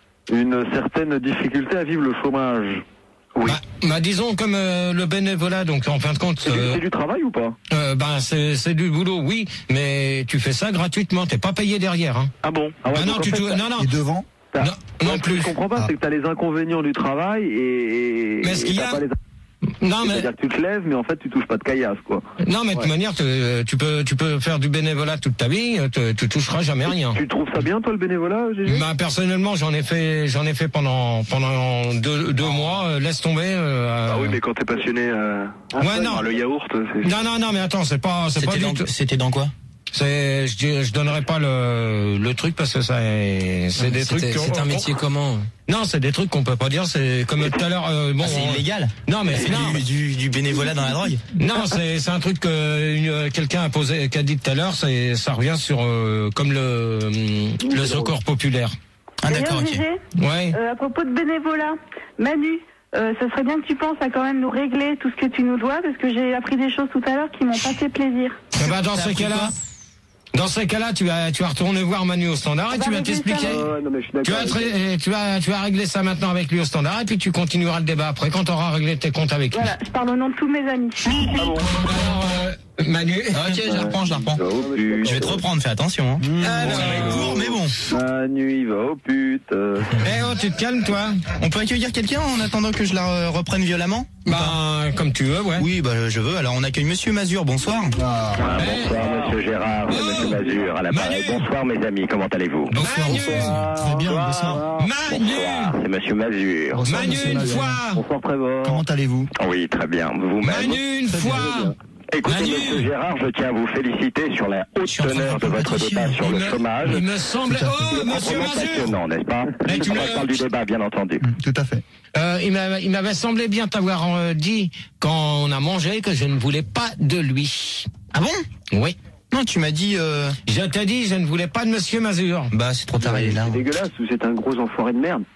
une certaine difficulté à vivre le chômage? Oui. Bah, bah, disons comme euh, le bénévolat, donc en fin de compte, C'est du, euh, c'est du travail ou pas? euh, ben c'est c'est du boulot, oui, mais tu fais ça gratuitement, t'es pas payé derrière. Hein. Ah bon? Ah, ouais, Ah non, donc, en tu, fait, tu- t'as- non non Et devant t'as- non, non Ouais, ce que plus. je comprends pas, Ah. c'est que t'as les inconvénients du travail et. Mais ce et qu'il y t'as a- pas les- Non mais C'est-à-dire que tu te lèves, mais en fait, tu touches pas de caillasse, quoi. non mais de toute manière, tu, tu peux tu peux faire du bénévolat toute ta vie, tu, tu toucheras jamais rien. Tu trouves ça bien, toi, le bénévolat, G G? Bah personnellement, j'en ai fait j'en ai fait pendant pendant deux deux mois. euh, laisse tomber. euh, Ah oui, mais quand t'es passionné euh, ouais non par le yaourt, c'est... non non non mais attends, c'est pas c'est pas C'était du dans, tout. c'était dans quoi? C'est je dis- je donnerai pas le le truc parce que ça est- c'est des trucs. C'était- qu'on- C'est un qu'on- métier comment? Non, c'est des trucs qu'on peut pas dire. C'est comme tout à l'heure. euh, bon, Ah, c'est on- illégal. Non mais C'est non. du, du, du bénévolat dans la drogue. Non, c'est c'est un truc que une- quelqu'un a posé, qu'a dit tout à l'heure. C'est ça revient sur euh, comme le hum, le secours populaire. Ah D'ailleurs, d'accord, ok. Gégé, Ouais. euh, à propos de bénévolat, Manu, euh, ça serait bien que tu penses à quand même nous régler tout ce que tu nous dois, parce que j'ai appris des choses tout à l'heure qui m'ont pas fait plaisir. Eh ben, dans T'as ces appris cas-là, quoi dans ces cas-là, tu vas tu vas retourner voir Manu au standard et On tu va vas régler t'expliquer. ça. Ouais, non, mais je suis Tu d'accord. vas, avec- tra- tu vas tu vas régler ça maintenant avec lui au standard et puis tu continueras le débat après quand tu auras réglé tes comptes avec lui. Voilà, je parle au nom de tous mes amis. Alors, euh, Manu. Ok, je la reprends, je la reprends. Oh, putain. Je vais te reprendre, fais attention. Hein. Alors, Ça va être court, mais bon. Manu, il va au pute. euh. eh oh, tu te calmes toi. On peut accueillir quelqu'un en attendant que je la euh, reprenne violemment? Bah comme tu veux, ouais. Oui, bah je veux. Alors on accueille Monsieur Mazur, bonsoir. Ah, bonsoir, monsieur Gérard, c'est monsieur Mazur à l'appareil. Manu. Bonsoir, mes amis, comment allez-vous? Manu. Très bien, bonsoir. Manu. Bonsoir, c'est monsieur Mazur. Bonsoir, Manu monsieur une Mazur. fois. Bonsoir, Trevor. Comment allez-vous? Oui, très bien. Vous-même? Manu une fois. Écoutez, Manu. monsieur Gérard, je tiens à vous féliciter sur la haute suis en train de teneur de répondre à votre ta débat question. sur Il le me- chômage. Il me semble. Tout à fait. Oh, monsieur Vraiment Mazur. passionnant, n'est-ce pas? Mais tu On me- parle du débat, bien entendu. Tout à fait. Euh, il m'a- il m'avait semblé bien t'avoir euh, dit quand on a mangé que je ne voulais pas de lui. Ah bon? Oui. Non, tu m'as dit. Euh... Je t'ai dit, je ne voulais pas de monsieur Mazur. Bah c'est trop tard, il est là. C'est dégueulasse, vous êtes un gros enfoiré de merde.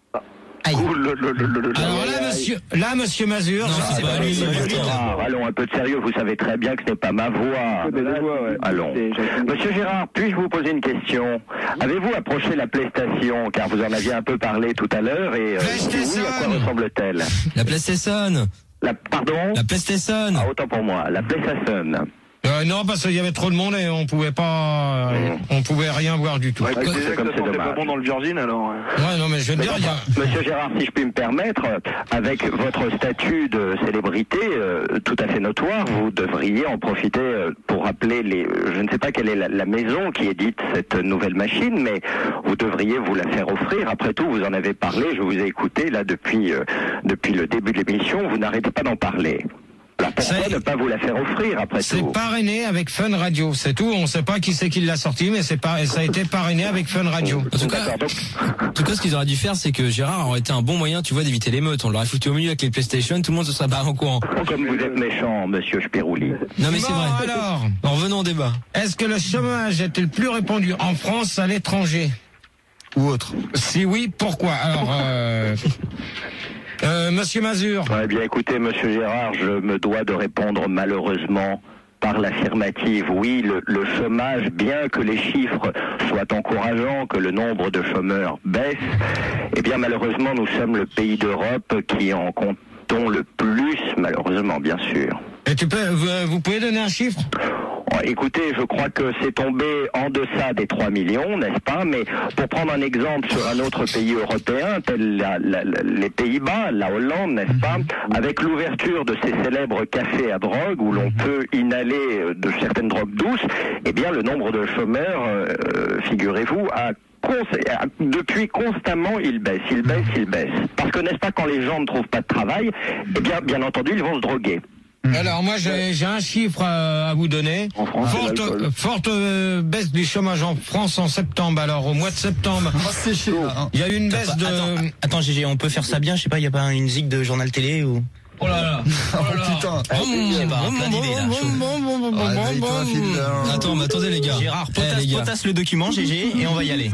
Aïe. Ouh, le, le, le, le, le- Alors là, monsieur, là, monsieur Mazur. Non, je- c'est pas lui, c'est Monsieur lui. Gérard, allons, un peu de sérieux, vous savez très bien que ce n'est pas ma voix. Mais la voix, ouais. Allons. C'est- j'ai- Monsieur Gérard, puis-je vous poser une question? Avez-vous approché la PlayStation, car vous en aviez un peu parlé tout à l'heure, et euh, si oui, à quoi ressemble-t-elle? La PlayStation. La, pardon? La PlayStation. Ah, autant pour moi, la PlayStation. Euh, non, parce qu'il y avait trop de monde et on pouvait pas, euh, on pouvait rien voir du tout. Ouais, Ouais, tu c'est disais comme que c'est ça sentait pas dommage. bon dans le Virgin, alors... euh. non, mais je veux te dire, il y a- Monsieur Gérard, si je puis me permettre, avec votre statut de célébrité euh, tout à fait notoire, vous devriez en profiter euh, pour rappeler les... Je ne sais pas quelle est la, la maison qui édite cette nouvelle machine, mais vous devriez vous la faire offrir. Après tout, vous en avez parlé, je vous ai écouté là depuis, euh, depuis le début de l'émission, vous n'arrêtez pas d'en parler. Alors pourquoi C'est- ne pas vous la faire offrir après c'est tout? parrainé avec Fun Radio, c'est tout. On sait pas qui c'est qui l'a sorti, mais c'est pas, ça a été parrainé avec Fun Radio. En tout cas, D'accord, donc... en tout cas, ce qu'ils auraient dû faire, c'est que Gérard aurait été un bon moyen, tu vois, d'éviter l'émeute. On l'aurait foutu au milieu avec les PlayStation, tout le monde se serait barré au courant. Comme vous êtes méchant, monsieur Spirouli. Non mais c'est Bon, vrai. alors, En revenons au débat. est-ce que le chômage était le plus répandu en France à l'étranger? Ou autre. Si oui, pourquoi? Alors, euh, euh, monsieur Mazur. Eh bien, écoutez, monsieur Gérard, je me dois de répondre malheureusement par l'affirmative. Oui, le, le chômage, bien que les chiffres soient encourageants, que le nombre de chômeurs baisse, eh bien, malheureusement, nous sommes le pays d'Europe qui en comptons le plus, malheureusement, bien sûr. Et tu peux, vous, vous pouvez donner un chiffre? Écoutez, je crois que c'est tombé en deçà des trois millions, n'est-ce pas? Mais pour prendre un exemple sur un autre pays européen, tel la, la, la, les Pays-Bas, la Hollande, n'est-ce pas? Avec l'ouverture de ces célèbres cafés à drogue où l'on peut inhaler de certaines drogues douces, eh bien le nombre de chômeurs, euh, figurez-vous, a depuis constamment, il baisse, il baisse, il baisse. Parce que n'est-ce pas, quand les gens ne trouvent pas de travail, eh bien, bien entendu, ils vont se droguer. Alors moi j'ai, j'ai un chiffre à, à vous donner. En France, forte forte euh, baisse du chômage en France en septembre. Alors au mois de septembre, il y a eu une baisse de... Attends, attends Gégé, on peut faire ça bien, je sais pas, il y a pas une zig de journal télé ou... Oh là là, oh là là. Putain. Je sais pas, plein d'idées là. Attends, mais attendez les gars. Gérard, Eh, potasse, les gars. potasse le document, Gégé, et on va y aller.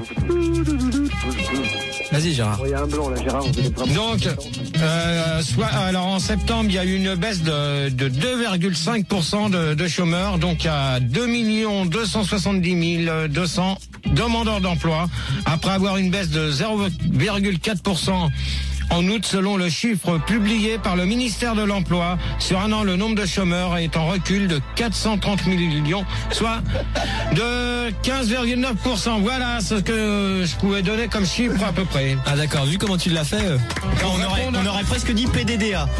Vas-y Gérard. Il y a un blanc là, Gérard. On fait des Donc, euh, soit, alors en septembre, il y a eu une baisse de, de deux virgule cinq pour cent de, de chômeurs, donc à deux millions deux cent soixante-dix mille deux cents demandeurs d'emploi, après avoir une baisse de zéro virgule quatre pour cent en août, selon le chiffre publié par le ministère de l'Emploi. Sur un an, le nombre de chômeurs est en recul de quatre cent trente millions, soit de quinze virgule neuf pour cent. Voilà ce que je pouvais donner comme chiffre à peu près. Ah d'accord, vu comment tu l'as fait... Euh... On aurait, on aurait presque dit P D D A.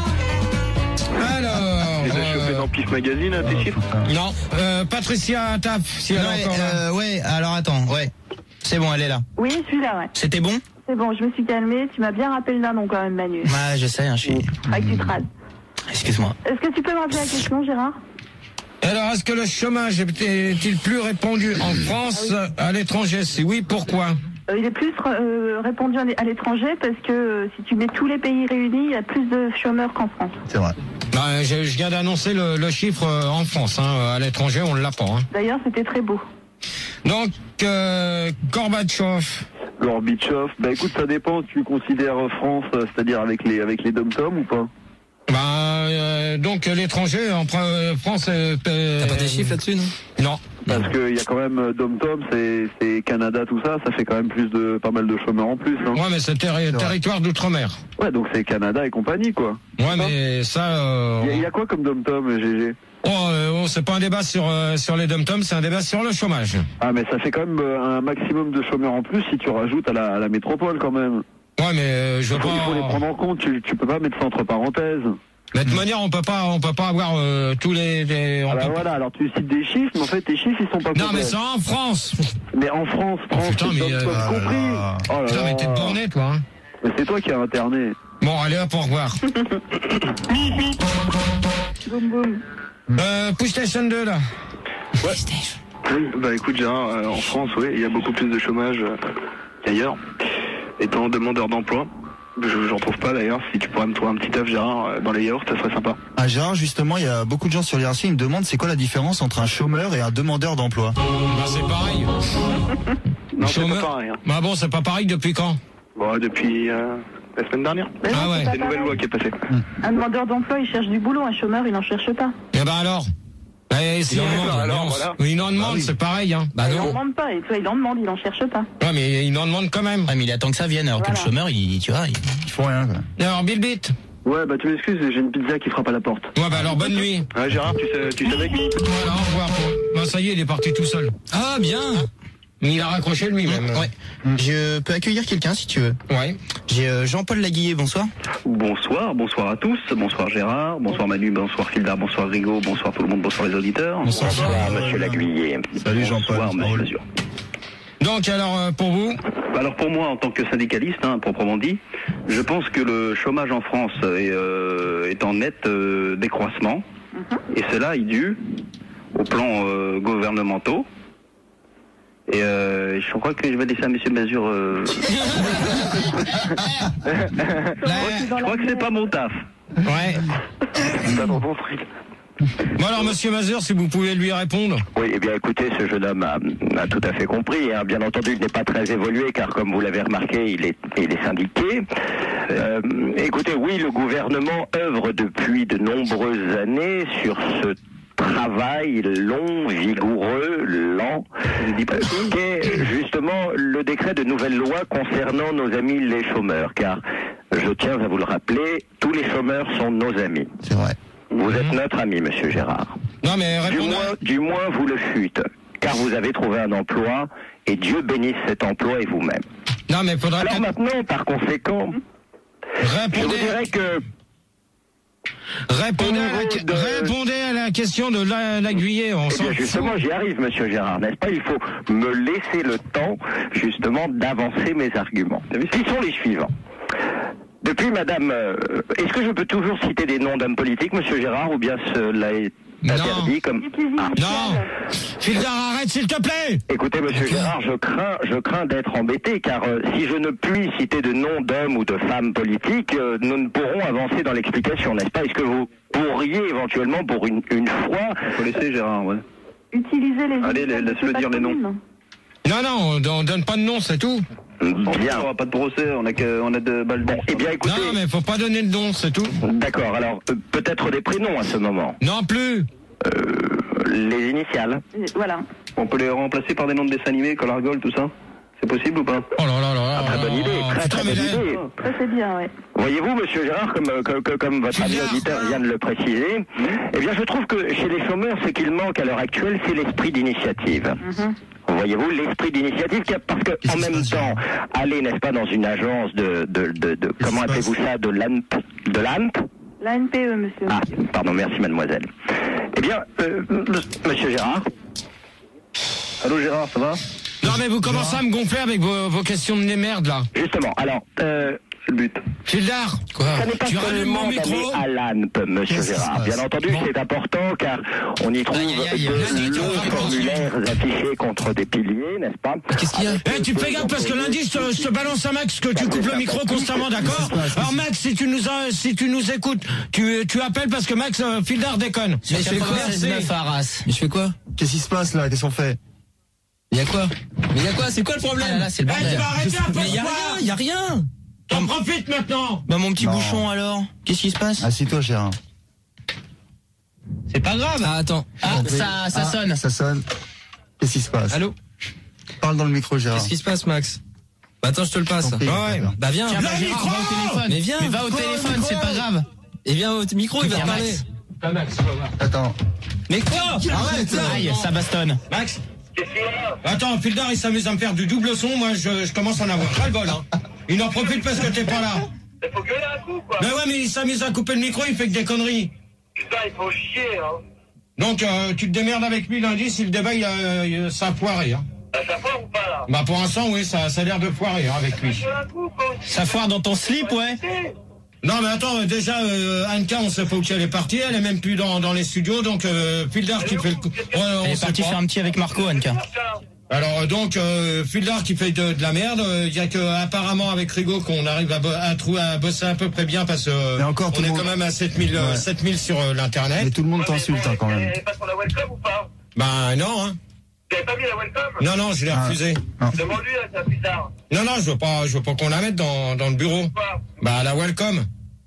Alors... Les as chopés dans Pif Magazine, tes chiffres? Non, euh, Patricia Taff, si elle est Ouais, encore là. euh, ouais, alors attends, ouais. C'est bon, elle est là. Oui, je suis là, ouais. C'était bon? C'est bon, je me suis calmée. Tu m'as bien rappelé le nom quand même, Manu. Ouais, je sais, hein, je suis... Faudrait que tu te rases. Excuse-moi. Est-ce que tu peux me rappeler la question, Gérard? Alors, est-ce que le chômage est-il plus répandu en France, ah oui, à l'étranger? Si oui, pourquoi? euh, Il est plus euh, répandu à l'étranger parce que euh, si tu mets tous les pays réunis, il y a plus de chômeurs qu'en France. C'est vrai. Ben, je, je viens d'annoncer le, le chiffre en France. Hein. À l'étranger, on ne l'a pas. Hein. D'ailleurs, c'était très beau. Donc, euh, Gorbatchev. Gorbatchev, bah écoute, ça dépend. Tu considères France, c'est-à-dire avec les avec les dom-toms ou pas? Bah euh, donc l'étranger en euh, France. Euh, T'as pas des chiffres là-dessus, non? Non. Parce qu'il y a quand même dom-tom, c'est c'est Canada, tout ça, ça fait quand même plus de pas mal de chômeurs en plus. Hein. Ouais, mais c'est terri- territoire d'outre-mer. Ouais, donc c'est Canada et compagnie, quoi. Ouais, mais ça. Euh, il y, y a quoi comme dom-tom, G G? Oh, euh, oh, c'est pas un débat sur euh, sur les dom-toms, c'est un débat sur le chômage. Ah, mais ça fait quand même euh, un maximum de chômeurs en plus si tu rajoutes à la, à la métropole quand même. Ouais, mais euh, je veux pas. Il faut les prendre en compte. Tu tu peux pas mettre ça entre parenthèses. De toute manière, on peut pas, on peut pas avoir euh, tous les. les on ah bah peut... voilà. Alors tu cites des chiffres, mais en fait tes chiffres ils sont pas. Non, mais c'est en France. Mais en France, France, oh, putain, mais euh, euh, compris. Là, oh là putain, mais t'es borné, toi. Hein. Mais c'est toi qui as interné. Bon, allez hop, au revoir. Boum boum. Euh, PlayStation deux là. Ouais. Oui, bah écoute Gérard, euh, en France, oui, il y a beaucoup plus de chômage euh, qu'ailleurs. Étant demandeur d'emploi, je, j'en trouve pas d'ailleurs. Si tu pourrais me trouver un petit taf, Gérard, euh, dans les yaourts, ça serait sympa. Ah Gérard, justement, il y a beaucoup de gens sur l'I R C, ils me demandent c'est quoi la différence entre un chômeur et un demandeur d'emploi. Bah c'est pareil. Non, chômeur... c'est pas pareil. Hein. Bah bon, c'est pas pareil depuis quand? Bon, depuis euh, la semaine dernière. Mais ah non, ouais. C'est une nouvelle loi qui est passée. Un demandeur d'emploi, il cherche du boulot, un chômeur, il n'en cherche pas. Eh ben alors eh, si il en en demande, alors, non, voilà. il en demande, bah oui. C'est pareil, hein. Bah il n'en demande pas, et toi il en demande, il n'en cherche pas. Ouais, mais il en demande quand même. Ouais, mais il attend que ça vienne, alors voilà. Que le chômeur, il, tu vois, il, il faut rien, quoi. Alors, Bill Beat. Ouais, bah tu m'excuses, j'ai une pizza qui frappe à la porte. Ouais, bah alors bonne nuit. Ouais, Gérard, tu, sais, tu savais que... Voilà, au revoir. Bah, ça y est, il est parti tout seul. Ah, bien. Il a raccroché lui-même. Mmh, ouais. Mmh. Je peux accueillir quelqu'un si tu veux. Ouais. J'ai euh, Jean-Paul Laguillet, bonsoir. Bonsoir, bonsoir à tous. Bonsoir Gérard, bonsoir Manu, bonsoir Fildar, bonsoir Rigaud, bonsoir tout le monde, bonsoir les auditeurs. Bonsoir, bonsoir Monsieur Laguillet. Salut Jean-Paul. Bonsoir Monsieur Lazur. Donc alors euh, pour vous? Alors pour moi en tant que syndicaliste, hein, proprement dit, je pense que le chômage en France est, euh, est en net euh, décroissement. Mm-hmm. Et cela est dû aux plans euh, gouvernementaux. Et euh, je crois que je vais laisser à Monsieur Mazur. Euh... je crois que c'est pas mon taf. Ouais. Bon alors Monsieur Mazur, si vous pouvez lui répondre. Oui, eh bien écoutez, ce jeune homme a, a tout à fait compris. Hein. Bien entendu, il n'est pas très évolué, car comme vous l'avez remarqué, il est, il est syndiqué. Euh, écoutez, oui, le gouvernement œuvre depuis de nombreuses années sur ce travail long, vigoureux, lent, qu'est justement le décret de nouvelle loi concernant nos amis les chômeurs, car je tiens à vous le rappeler, tous les chômeurs sont nos amis. C'est vrai. Mmh. Vous êtes notre ami, monsieur Gérard. Non, mais du répondez. moins, du moins, vous le fûtes, car vous avez trouvé un emploi, et Dieu bénisse cet emploi et vous-même. Non, mais faudra... Alors maintenant, par conséquent, répondez... je vous dirais que... Répondez à, la, de... répondez à la question de la, l'aiguillé, on eh s'en bien, justement, j'y arrive, monsieur Gérard, n'est-ce pas? Il faut me laisser le temps, justement, d'avancer mes arguments. Qui sont les suivants? Depuis, madame, euh, est-ce que je peux toujours citer des noms d'hommes politiques, monsieur Gérard, ou bien cela est interdit non. comme... Ah. Non. Fildar, arrête, s'il te plaît. Écoutez, monsieur okay. Gérard, je crains, je crains d'être embêté, car euh, si je ne puis citer de noms d'hommes ou de femmes politiques, euh, nous ne pourrons avancer dans l'explication, n'est-ce pas? Est-ce que vous pourriez éventuellement, pour une, une fois... Il faut laisser Gérard, ouais. Utiliser les... Allez, laisse-le dire les noms. Non, non, on donne pas de nom, c'est tout. Bien. On n'aura pas de procès, on a, que, on a de balles. Bon, eh bien, écoutez... Non, mais faut pas donner de nom, c'est tout. D'accord, alors, euh, peut-être des prénoms à ce moment. Non plus. Euh, les initiales. Voilà. On peut les remplacer par des noms de dessins animés, Collargol, tout ça? C'est possible ou pas? Oh là là là là. Ah, très bonne idée, très, putain, très bonne idée. Ça c'est bien, oui. Voyez-vous, monsieur Gérard, comme, comme, comme votre ami auditeur vient de le préciser, mmh. eh bien, je trouve que chez les chômeurs, ce qu'il manque à l'heure actuelle, c'est l'esprit d'initiative. Mmh. Voyez-vous, l'esprit d'initiative, parce que en même temps, aller, n'est-ce pas, dans une agence de, de, de, de comment appelez-vous ça, de l'A N P, de l'A N P? L'A N P E, monsieur. Ah, pardon, merci, mademoiselle. Eh bien, euh, monsieur Gérard. Allô, Gérard, ça va? Non, mais vous commencez à me gonfler avec vos, vos questions de nez merde, là. Justement, alors, euh... c'est le but. Fildar, quoi? Ça n'est pas tu rallumes mon micro à l'A N P, monsieur Gérard. Bien entendu, bon. C'est important car on y trouve aïe, aïe, aïe, de longs formulaires affichés contre des piliers, n'est-ce pas? Qu'est-ce qu'il y a? Eh, tu fais gaffe parce que lundi, je te, je te balance à Max que tu coupes le micro constamment, d'accord? Alors Max, si tu nous as, si tu nous écoutes, tu, tu appelles parce que Max, euh, Fildar déconne. Mais je fais quoi? Mais je fais quoi? Qu'est-ce qui se passe là? Qu'est-ce qu'on fait? Il y a quoi? Mais il y a quoi? C'est quoi le problème? Ah là, là, c'est le bordel. Eh, tu vas arrêter un peu. Mais il y a rien, il y a rien. T'en profites maintenant. Bah mon petit non. bouchon alors, qu'est-ce qui se passe? Assieds-toi, Gérard. C'est pas grave. Ah attends. Ah ça, ça ah, sonne. Ça sonne. Qu'est-ce qui se passe? Allô? Parle dans le micro, Gérard. Qu'est-ce qui se passe, Max? Bah attends, je te le passe. Prie, ouais. Bah viens. Tiens, bah, Gérard, va au téléphone. Mais viens. Mais va au téléphone, c'est pas grave. Et viens au micro, il va te parler. Pas Max, on va voir. Attends. Mais quoi? Arrête. Aïe, ça bastonne. Max. Attends, Fildar, il s'amuse à me faire du double son. Moi, je, je commence à en avoir ras le bol, hein. Il en profite parce que t'es pas là. Il faut gueuler un coup, quoi. Mais ouais, mais il s'amuse à couper le micro, il fait que des conneries. Putain, il faut chier, hein. Donc, euh, tu te démerdes avec lui lundi si le débat, il a, euh, ça a foiré, hein. Ça foire ou pas, là? Bah, pour l'instant, oui, ça, ça a l'air de foirer, hein, avec lui. Ça foire dans ton slip, ouais. Non, mais attends, déjà, euh, Anka, on sait pas où elle est partie, elle est même plus dans, dans les studios, donc, euh, Fildar qui fait le coup. Ouais, elle est partie faire un petit avec Marco, Anka. Alors, donc, euh, Fildar qui fait de, de la merde, il y a que, apparemment, avec Rigaud, qu'on arrive à, à, trouver, à bosser à peu près bien, parce que, euh, encore, on est monde... quand même à sept mille, ouais. sept mille sur euh, l'internet. Mais tout le monde t'insulte, hein, quand même. Et passe pour la welcome ou pas? Bah, non, hein. Tu n'avais pas mis la welcome? Non, non, je l'ai ah. refusé. Demande-lui, là, c'est plus tard. Non, non, je veux pas, je veux pas qu'on la mette dans, dans le bureau. Pourquoi? Bah, la welcome.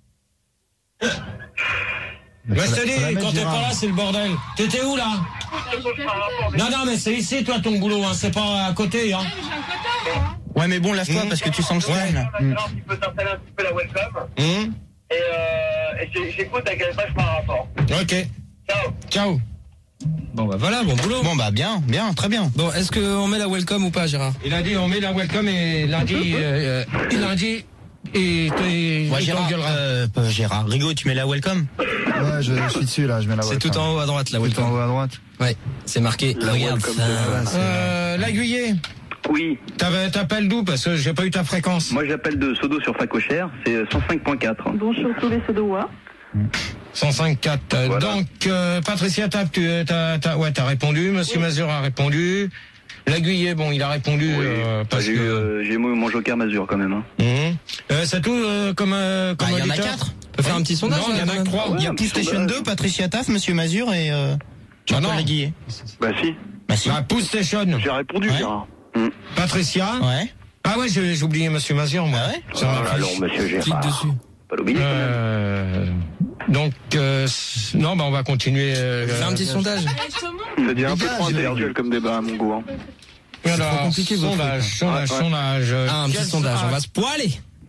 Mais je te dis, quand t'es pas là, c'est le bordel. T'étais où, là? Non, non, mais c'est ici, toi, ton boulot, hein. C'est pas à côté, hein. Ouais, mais bon, lave-toi, mmh. parce que tu sens le ouais. Maintenant, tu peux t'installer un petit peu la welcome. Mmh. Et, euh, et j'écoute à quel page par rapport. Ok. Ciao. Ciao. Bon, bah voilà, bon boulot. Bon, bah bien, bien, très bien. Bon, est-ce qu'on met la welcome ou pas, Gérard? Il a dit, on met la welcome et lundi, euh, lundi, et, et, ouais, et Gérard, euh, Gérard, Rigaud, tu mets la welcome? Ouais, je, je suis dessus, là, je mets la welcome. C'est tout en haut à droite, la welcome. Tout en haut à droite. Ouais, c'est marqué, la regarde ça. Euh, l'aiguillé. Oui. T'appelles d'où? Parce que j'ai pas eu ta fréquence. Moi, j'appelle de Sodo sur Facochère, c'est cent cinq point quatre. Bonjour tous les Sodois. cent cinq point quatre. Voilà. Donc, euh, Patricia, t'as, t'as, t'as, ouais, t'as répondu. Monsieur oui. Mazur a répondu. L'aiguillé, bon, il a répondu. Oui. Euh, parce j'ai, que euh, j'ai mon joker Mazur quand même. Hein. Mmh. Euh, c'est tout euh, comme euh, comme ah, auditeur. Il y en a quatre. On peut faire un petit sondage. Non, il y en a que trois. Ouais, il y a PlayStation deux, Patricia Taff, Monsieur Mazur et euh, ah non. L'aiguillé. Bah si. Bah si. Bah, PlayStation. J'ai répondu, ouais. Gérard. Mmh. Patricia. Ouais. Ah ouais, j'ai, j'ai oublié Monsieur Mazur, moi. Ah ouais. Oh, allons, Monsieur Gérard. Clique dessus. Pas l'oublier quand même. Euh, donc, euh, non, bah on va continuer. Euh, Faire un petit euh, sondage. Ça devient un peu trop intellectuel comme débat à mon goût. Hein. Alors, sondage, sondage, ouais, sondage. Ah, un petit sondage, on va se poiler.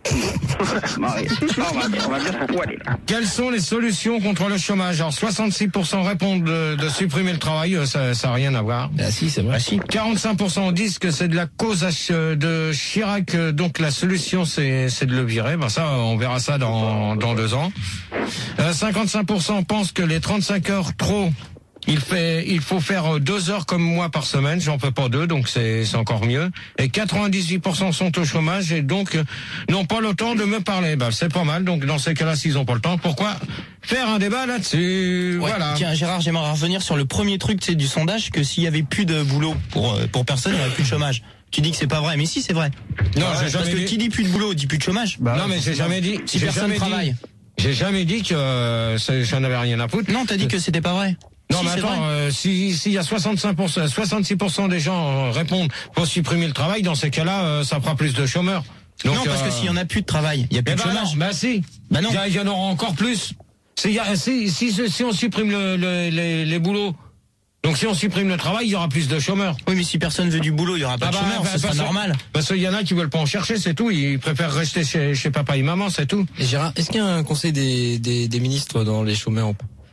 on va bien, on va bien se poiler, là. Quelles sont les solutions contre le chômage? Alors, soixante-six pour cent répondent de, de supprimer le travail, ça ça a rien à voir. Ah si, c'est vrai. Ah, si. quarante-cinq pour cent disent que c'est de la cause de Chirac, donc la solution c'est c'est de le virer. Ben ça, on verra ça dans dans deux ans. Euh, cinquante-cinq pour cent pensent que les trente-cinq heures trop, il fait, il faut faire deux heures comme moi par semaine. J'en fais pas deux, donc c'est, c'est encore mieux. Et quatre-vingt-dix-huit pour cent sont au chômage et donc euh, n'ont pas le temps de me parler. Ben c'est pas mal. Donc dans ces cas-là, s'ils ont pas le temps, pourquoi faire un débat là-dessus? Ouais, voilà. Tiens, Gérard, j'aimerais revenir sur le premier truc, c'est du sondage, que s'il y avait plus de boulot pour pour personne, il y aurait plus de chômage. Tu dis que c'est pas vrai, mais si c'est vrai. Non, ouais, j'ai jamais parce que dit... qui dit plus de boulot dit plus de chômage. Bah, non, mais j'ai jamais dit. Si j'ai personne jamais travaille. Dit, j'ai jamais dit que euh, j'en avais rien à foutre. Non, t'as dit que c'était pas vrai. Non, si, mais attends, euh, si s'il y a soixante-cinq pour cent, soixante-six pour cent des gens euh, répondent pour supprimer le travail, dans ces cas-là, euh, ça fera plus de chômeurs. Donc, non, parce euh... que s'il y en a plus de travail, il y a plus eh de ben chômage. Non, bah si. Bah non. Il y, y en aura encore plus. Si, y a, si, si, si on supprime le, le, les, les boulots, donc si on supprime le travail, il y aura plus de chômeurs. Oui, mais si personne veut du boulot, il y aura pas ah de bah, chômeurs, bah, c'est bah, normal. Parce qu'il y en a qui veulent pas en chercher, c'est tout. Ils préfèrent rester chez, chez papa et maman, c'est tout. Et Gérard, est-ce qu'il y a un conseil des, des, des ministres dans les chômeurs?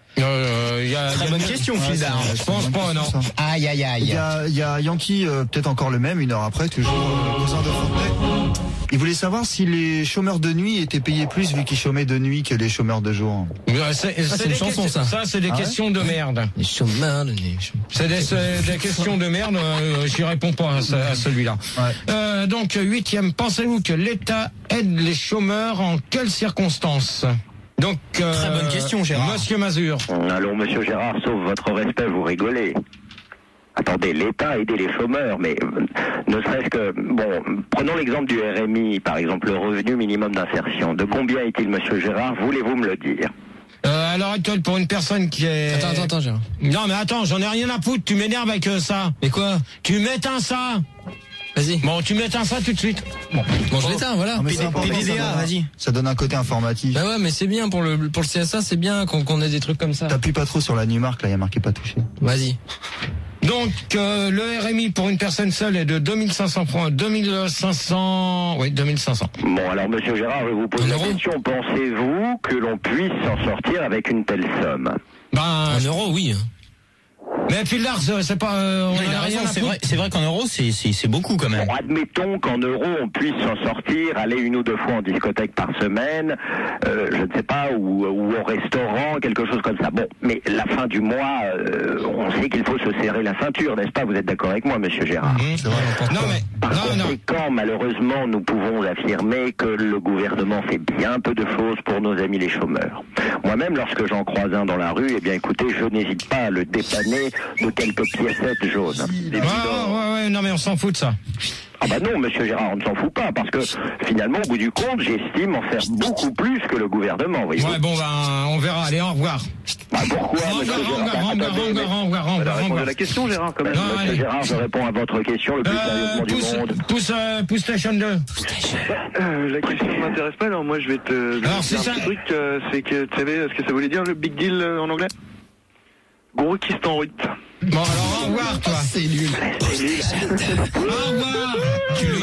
Euh, y a, Très y a bonne une... question, ouais, Fildar. Je pense pas, non. Aïe, aïe, aïe. Il y a, il y a Yankee, euh, peut-être encore le même, une heure après, toujours euh, aux Indes de Fontenay. Il voulait savoir si les chômeurs de nuit étaient payés plus vu qu'ils chômaient de nuit que les chômeurs de jour. C'est, c'est, ah, c'est une chanson, questions, ça. Ça, c'est des ah questions ouais de merde. Les chômeurs de nuit. C'est des, c'est des questions de merde. Euh, j'y réponds pas à, à celui-là. Ouais. Euh, donc, huitième, pensez-vous que l'État aide les chômeurs en quelles circonstances? Donc, euh, très bonne question, Gérard. Monsieur Mazur. Alors, Monsieur Gérard, sauf votre respect, vous rigolez. Attendez, l'État a aidé les chômeurs, mais euh, ne serait-ce que... Bon, prenons l'exemple du R M I, par exemple, le revenu minimum d'insertion. De combien est-il, Monsieur Gérard? Voulez-vous me le dire? Euh, à l'heure actuelle, pour une personne qui est... Attends, attends, attends, Gérard. Non, mais attends, j'en ai rien à foutre, tu m'énerves avec euh, ça. Mais quoi? Tu m'éteins ça. Vas-y. Bon, tu m'éteins ça tout de suite. Bon, bon je l'éteins, voilà. P D D A, vas-y. Ça donne un côté informatif. Bah ouais, mais c'est bien pour le pour le C S A, c'est bien qu'on qu'on ait des trucs comme ça. T'appuies pas trop sur la Numark, là, il y a marqué pas touché. Vas-y. Donc, euh, le R M I pour une personne seule est de deux mille cinq cents francs, deux mille cinq cents, oui, deux mille cinq cents. Bon, alors, Monsieur Gérard, je vous pose la question. Pensez-vous que l'on puisse s'en sortir avec une telle somme? Ben, un euro, oui. Mais Fildar, c'est pas... Euh, on il a raison, c'est vrai, c'est vrai qu'en euros, c'est, c'est, c'est beaucoup quand même. Bon, admettons qu'en euros, on puisse s'en sortir, aller une ou deux fois en discothèque par semaine, euh, je ne sais pas, ou, ou au restaurant, quelque chose comme ça. Bon, mais la fin du mois, euh, on sait qu'il faut se serrer la ceinture, n'est-ce pas? Vous êtes d'accord avec moi, Monsieur Gérard? Mmh, c'est vrai, non, mais... Par non, conséquent, non. Malheureusement, nous pouvons affirmer que le gouvernement fait bien peu de choses pour nos amis les chômeurs. Moi-même, lorsque j'en croise un dans la rue, eh bien, écoutez, je n'hésite pas à le dépanner de quelques piécettes jaunes. Ouais, ouais, ouais, non mais on s'en fout de ça. Ah bah non, Monsieur Gérard, on ne s'en fout pas, parce que finalement, au bout du compte, j'estime en faire beaucoup plus que le gouvernement, voyez-vous. Ouais, bon, ben, on verra, allez, au revoir. Bah pourquoi, au Monsieur revoir, Gérard? au revoir, au revoir, au revoir, au revoir, au revoir. La question, Gérard, quand même. Non, Monsieur allez. Gérard, je réponds à votre question le plus euh, sérieusement pousse, du monde. Pousse, euh, pousse Station deux. Euh, la question ne m'intéresse pas, alors moi je vais te... Alors, c'est ça. Un truc, euh, c'est que, tu savais ce que ça voulait dire, le big deal euh, en anglais? Gros kiss en huit. Bon, alors, au revoir, toi. C'est nul. C'est nul. Au revoir. Tu le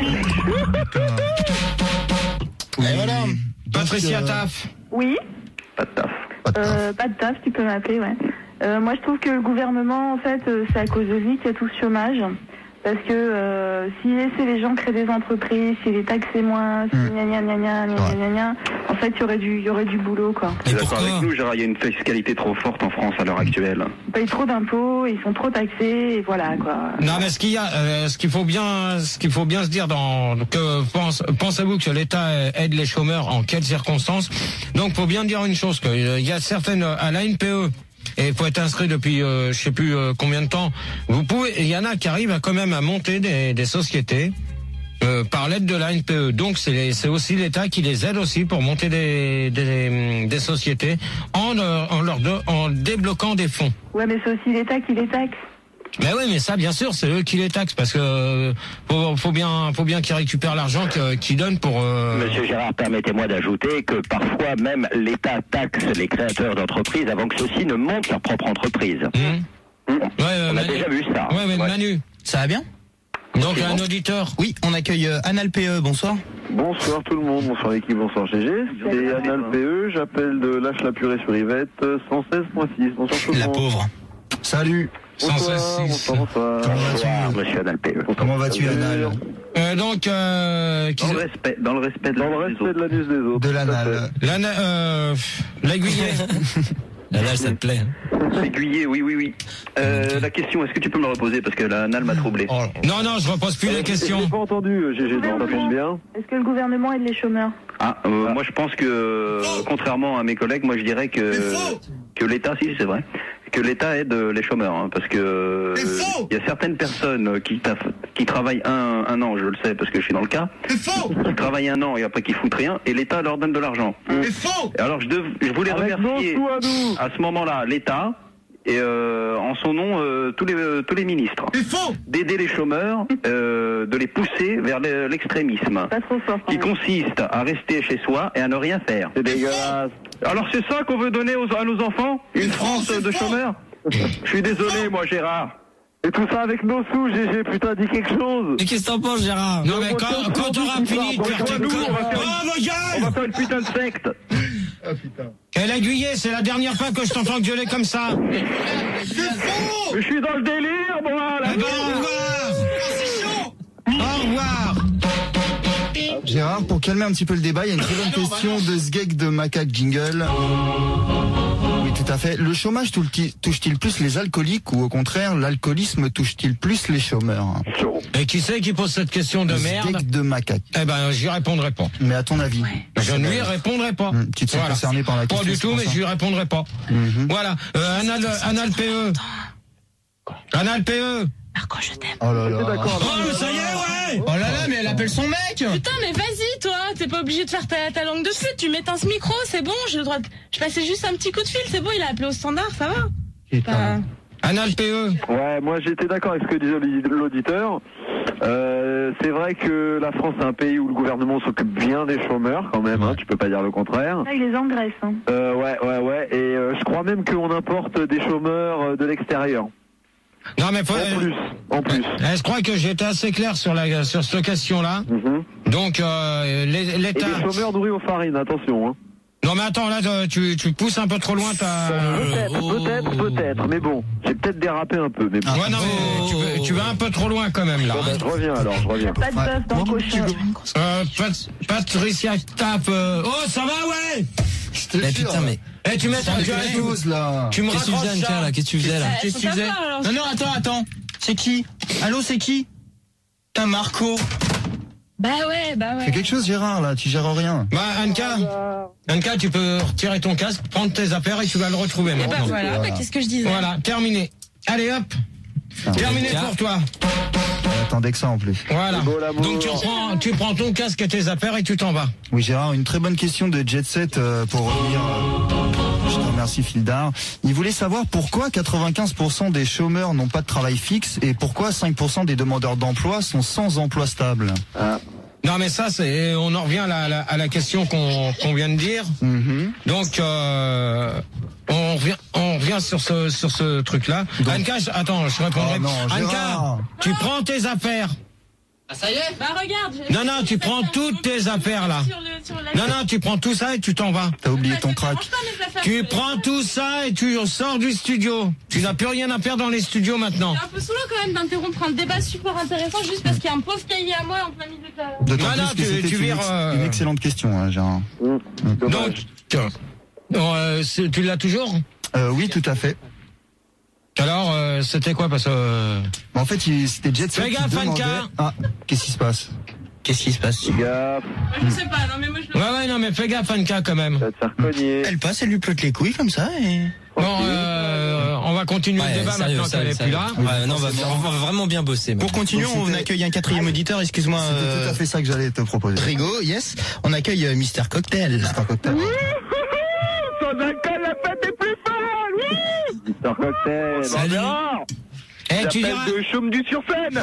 gagnes. Et voilà. Patricia Taff. Oui. Pas de taf. Euh, pas de taf, tu peux m'appeler, ouais. Euh, moi, je trouve que le gouvernement, en fait, euh, c'est à cause de lui qu'il y a tout ce chômage. Parce que euh, s'il laissait les gens créer des entreprises, s'il les taxait moins, si gna gna gna gna gna gna gna, en fait, il y aurait du, il y aurait du boulot, quoi. Et d'accord avec nous, Gérard, il y a une fiscalité trop forte en France à l'heure actuelle. Ils payent trop d'impôts, ils sont trop taxés, et voilà, quoi. Non, mais ce qu'il y a, euh, ce qu'il faut bien, ce qu'il faut bien se dire dans, que pense, pensez-vous que l'État aide les chômeurs en quelles circonstances? Donc, faut bien dire une chose, qu'il y a certaines, à la N P E, et il faut être inscrit depuis euh, je sais plus euh, combien de temps. Vous pouvez, il y en a qui arrivent à quand même à monter des, des sociétés euh, par l'aide de la N P E. Donc c'est, les, c'est aussi l'État qui les aide aussi pour monter des, des, des sociétés en, en leur de, en débloquant des fonds. Ouais, mais c'est aussi l'État qui les taxe. Mais oui, mais ça, bien sûr, c'est eux qui les taxent parce que euh, faut, faut bien, faut bien qu'ils récupèrent l'argent que, qu'ils donnent pour. Euh... Monsieur Gérard, permettez-moi d'ajouter que parfois même l'État taxe les créateurs d'entreprises avant que ceux-ci ne montent leur propre entreprise. Mmh. Mmh. Ouais, euh, on Manu. a déjà vu ça. Ouais, mais ouais. Manu, ça va bien? Donc un auditeur. Oui, on accueille euh, Anna L P E. Bonsoir. Bonsoir tout le monde, bonsoir l'équipe, bonsoir G G. C'est Anal P E, j'appelle de Lâche la purée sur Yvette, cent seize point six. Bonsoir tout le monde. La pauvre. Salut. Bonsoir, bonsoir, bonsoir. Comment vas-tu, monsieur Anal P E. Comment vas-tu, Anal? Euh, donc, euh, Dans le respect, dans le respect de Dans le respect de l'anus des autres. De l'anal. l'ana, euh, l'aiguillet. Là, ça te plaît. Aiguillé, oui, oui, oui. Euh, la question, est-ce que tu peux me la reposer parce que l'anal m'a troublé. Non, non, je repose plus les questions. J'ai pas entendu, G G, ça tombe bien. Est-ce que le gouvernement aide les chômeurs? Ah, euh, moi je pense que, euh, contrairement à mes collègues, moi je dirais que que l'État, si c'est vrai, que l'État aide les chômeurs, hein, parce que euh, il y a certaines personnes qui qui travaillent un un an, je le sais parce que je suis dans le cas, qui travaillent un an et après qui foutent rien, et l'État leur donne de l'argent. Et alors je, dev, je voulais Avec remercier nos sous à nous. à ce moment-là l'État. Et euh, en son nom, euh, tous les euh, tous les ministres, d'aider les chômeurs, euh, de les pousser vers le- l'extrémisme, Pas trop fort. qui consiste à rester chez soi et à ne rien faire. C'est dégueulasse. Alors c'est ça qu'on veut donner aux, à nos enfants? Une France de chômeurs? Je suis désolé, moi, Gérard. Et tout ça avec nos sous, G G, putain, dis quelque chose. Et qu'est-ce que t'en penses, Gérard? Non, mais quand, quand t'auras fini de faire tes nous, connes- on va faire Oh, ma On gueule! va faire une putain de secte. Et l'aiguillet, c'est la dernière fois que je t'entends gueuler comme ça. Je suis dans le délire, moi, là. Eh ben, au revoir! Au revoir! Gérard, pour calmer un petit peu le débat, il y a une très bonne question de Sgeg de Macaque Jingle. Oui, tout à fait. Le chômage touche-t-il plus les alcooliques ou au contraire, l'alcoolisme touche-t-il plus les chômeurs? Et qui c'est qui pose cette question de merde? Sgeg de Macaque. Eh ben, j'y répondrai pas. Mais à ton avis? Je ne lui répondrai pas. Hum, tu te sens concerné par la Pas question, du c'est tout, pour mais ça. je lui répondrai pas. Mhm. Voilà. Euh, Anal, Anal P E. Anal P E. Marco, je t'aime. Oh là là. Oh, mais ça y est, ouais! Oh là là, mais elle appelle son mec. Putain, mais vas-y, toi, t'es pas obligé de faire ta, ta langue de pute, tu m'éteins ce micro, c'est bon, j'ai le droit de... Je passais juste un petit coup de fil, c'est bon, il a appelé au standard, ça va. Putain. Anal P E. Ouais, moi j'étais d'accord avec ce que disait l'auditeur. Euh, c'est vrai que la France est un pays où le gouvernement s'occupe bien des chômeurs quand même, hein, tu peux pas dire le contraire. Là, il les engraisse. Hein. Euh, ouais, ouais, ouais, et euh, je crois même qu'on importe des chômeurs euh, de l'extérieur. Non, mais faut, En plus, en plus. Eh, je crois que j'ai été assez clair sur la sur cette question-là. Mhm. Donc euh, l'É- Et l'État. des chômeurs nourris aux farines, attention. Hein. Non mais attends là tu tu pousses un peu trop loin ta. Peut-être, peut-être, peut-être, mais bon, j'ai peut-être dérapé un peu, mais bon. Ouais non mais tu, vas- tu vas un peu trop loin quand même là. Bon, ben, je reviens alors, je reviens. Pas de bœuf dans le cochon. Euh, Pat- Patricia tape. euh, Oh ça va ouais. Je te Mais jure. putain, mais. Eh tu mets Ça tu, fait quelque chose, là. tu me Qu'est-ce que tu raccroches faisais, Anka, ça. là? Qu'est-ce que tu faisais, là? Qu'est-ce que tu Faut faisais? savoir, alors. Non, non, attends, attends. C'est qui? Allô, c'est qui? Putain, Marco. Bah ouais, bah Fais ouais. quelque chose, Gérard, là. Tu gères rien. Bah Anka, Anka tu peux retirer ton casque, prendre tes affaires et tu vas le retrouver Et bah maintenant. voilà, bah, Voilà. qu'est-ce que je disais? Voilà, terminé. Allez hop. Terminé Anka. pour toi. Attendez que ça en plus. Voilà. C'est beau, l'amour. Donc tu prends, tu prends ton casque et tes affaires et tu t'en vas. Oui, Gérard, une très bonne question de Jet Set euh, pour revenir. euh, je te remercie, Fildar. Il voulait savoir pourquoi quatre-vingt-quinze pour cent des chômeurs n'ont pas de travail fixe et pourquoi cinq pour cent des demandeurs d'emploi sont sans emploi stable. Non mais ça c'est, on en revient à la, à la, à la question qu'on qu'on vient de dire. Mhm. Donc euh, on revient, on revient sur ce sur ce truc là. Anka, je- attends, je répondrai. Oh non, Anka, Gérard. tu prends tes affaires. Bah regarde. j'ai- Non non, tu prends toutes tes affaires là. Sur le- sur la- Non non, tu prends tout ça et tu t'en vas. T'as oublié ton Ça crack. dérange pas, mes affaires, Tu c'est- prends tout ça et tu sors du studio. Tu n'as plus rien à faire dans les studios maintenant. C'est un peu saoulant quand même d'interrompre un débat super intéressant juste parce qu'il y a un pauvre cahier à moi en plein milieu de la... D'autant Non, non, plus que tu- c'était tu une, vires, ex- euh, une excellente question, hein, Gérard. Mmh. Dommage. Donc, euh, c'est- tu l'as toujours? Euh, oui, tout à fait. Alors, euh, c'était quoi parce que euh, Bon, en fait, il- c'était Jet Set Fais qui gaffe, demandait... Anka. Ah, qu'est-ce qui se passe? Qu'est-ce qui se passe? Gaffe, Je sais pas, non mais moi je le... Ouais ouais non mais fais gaffe Anka quand même. ça va te faire cogner. Elle passe, elle lui plotte les couilles comme ça et... Bon, euh, on va continuer Ouais, le débat sérieux, maintenant qu'elle sérieux, est plus sérieux. là. Ouais, non, on va, on va vraiment bien bosser. Pour continuer, Donc, on c'était- accueille un quatrième auditeur, excuse-moi. C'était tout euh, à fait ça que j'allais te proposer. Rigo, yes. On accueille euh, Mister Cocktail. C'est un cocktail. Son alcool, la fête est plus folle. Oui. Mister Cocktail. Salut. Eh tu diras, J'appelle de Chaume du sur scène.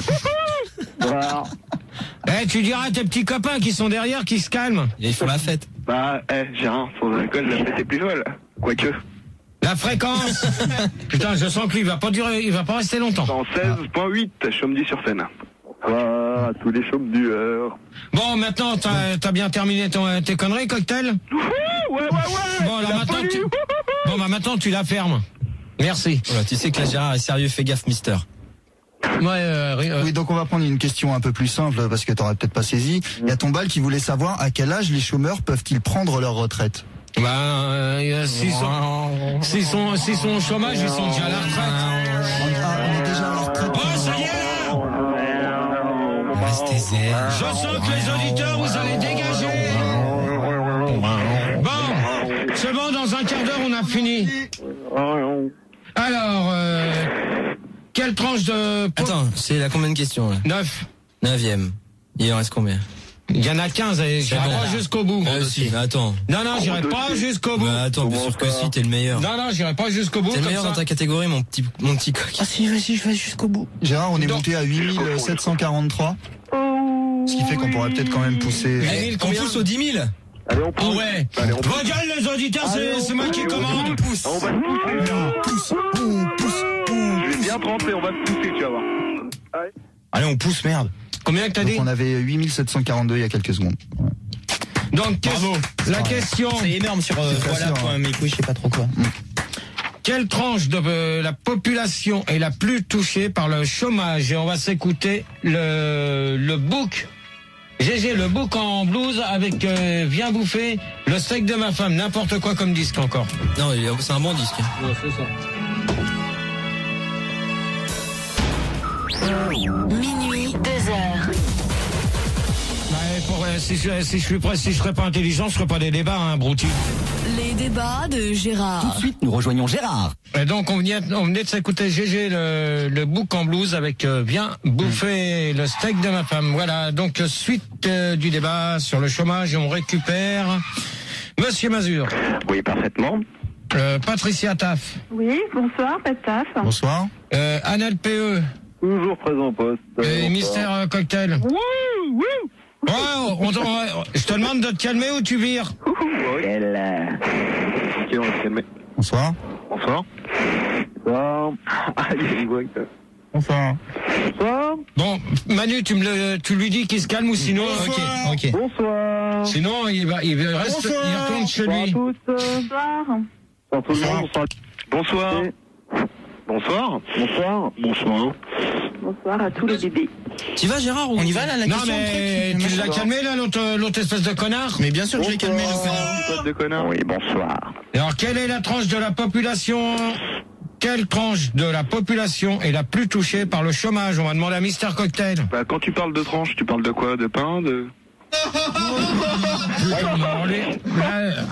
Voilà. eh tu diras à tes petits copains qui sont derrière qui se calment. Ils font la fête. Bah, eh, Gérard, son alcool, la fête est plus folle. Quoique, La fréquence. Putain, je sens que lui il va pas durer, il va pas rester longtemps. cent seize virgule huit, Chaume du sur scène. Bonsoir à tous les chômeurs. Bon, maintenant, t'as, t'as bien terminé ton, tes conneries, Cocktail? Ouais, ouais, ouais. Bon, alors maintenant, tu, bon, bah, maintenant, tu la fermes. Merci. Voilà, tu sais que là, Gérard est sérieux, fais gaffe, mister. Ouais, euh, euh, oui, donc on va prendre une question un peu plus simple parce que t'aurais peut-être pas saisi. Il y a Tombal qui voulait savoir à quel âge les chômeurs peuvent-ils prendre leur retraite. Bah, euh, s'ils sont, s'ils sont, s'ils sont au chômage, ils sont déjà à la retraite. Ah, on est déjà à la retraite. Oh, ça y est là! Restez zen. Je sens que les auditeurs, vous allez dégager. Bon, c'est bon, dans un quart d'heure, on a fini. Alors, euh, quelle tranche de... Attends, c'est la combien de questions là? Neuf. Neuvième. Il en reste combien? Il y en a quinze, et j'irai pas jusqu'au bout. Euh, si, mais attends. Non, non, j'irai pas jusqu'au bout. Mais attends, bien sûr que si, t'es le meilleur. Non, non, j'irai pas jusqu'au bout. T'es le meilleur dans ta catégorie, mon petit, mon petit coq. Ah si, vas-y, je vais jusqu'au bout. Gérard, on est Donc- monté à huit mille sept cent quarante-trois. Oh, Ce qui fait qu'on pourrait peut-être quand même pousser. Eh, on pousse aux dix mille. Allez, on pousse. Ah ouais. Allez, on pousse. Vos gueules, les auditeurs, c'est, c'est moi qui commande. On pousse. On va se pousser. On pousse, on pousse, on Je vais bien te rentrer, on va se pousser, tu vas voir. Allez. Allez, on pousse, merde. Combien que t'as Donc dit? on avait huit mille sept cent quarante-deux il y a quelques secondes. Ouais. Donc, Bravo. la question, C'est énorme sur euh, C'est voilà facile, point hein. mes couilles, je sais pas trop quoi. quelle tranche de euh, la population est la plus touchée par le chômage? Et on va s'écouter le, le bouc. G G, le bouc en blouse avec euh, Viens bouffer le steak de ma femme. N'importe quoi comme disque encore. Non, il est- c'est un bon disque. Ouais, c'est ça. Minuit, deux heures. Ouais, pour, euh, si, je, si je suis prêt, si je serais pas intelligent, je ferais pas des débats, hein, brouti. Les débats de Gérard. Tout de suite, nous rejoignons Gérard. Et donc on venait, on venait de s'écouter G G, le, le bouc en blouse avec euh, Viens bouffer le steak de ma femme. Voilà, donc euh, suite euh, du débat sur le chômage, et on récupère Monsieur Mazur. Oui, parfaitement. Euh, Patricia Taff. oui, bonsoir, pas de taf. Bonsoir. Euh, Anna P E. Toujours présent au poste. Et Mister euh, Cocktail. Oui, oui. Oh, on, on- je te demande de te calmer ou tu vires. Elle, euh, Ok, on va se calmer. Bonsoir. Bonsoir. Bonsoir. Ah, il rigole. Bonsoir. Bonsoir. Bon, Manu, tu me le, tu lui dis qu'il se calme ou sinon. Ok, ok. Bonsoir. Sinon, il va, il reste, Bonsoir. il retourne chez Bonsoir à lui. tous. Bonsoir. Bonsoir tout le monde. Bonsoir. Bonsoir. Bonsoir. Bonsoir. Bonsoir à tous les bébés. Tu vas, Gérard, ou... On y va là, la Non question mais le truc tu l'as calmé là, l'autre, l'autre espèce de connard. Mais bien sûr que je l'ai calmé le connard. Bonsoir. de connard. oui, bonsoir. Alors, quelle est la tranche de la population Quelle tranche de la population est la plus touchée par le chômage? On va demander à Mister Cocktail. Bah, quand tu parles de tranche, tu parles de quoi? De pain? De... Putain, on est- là,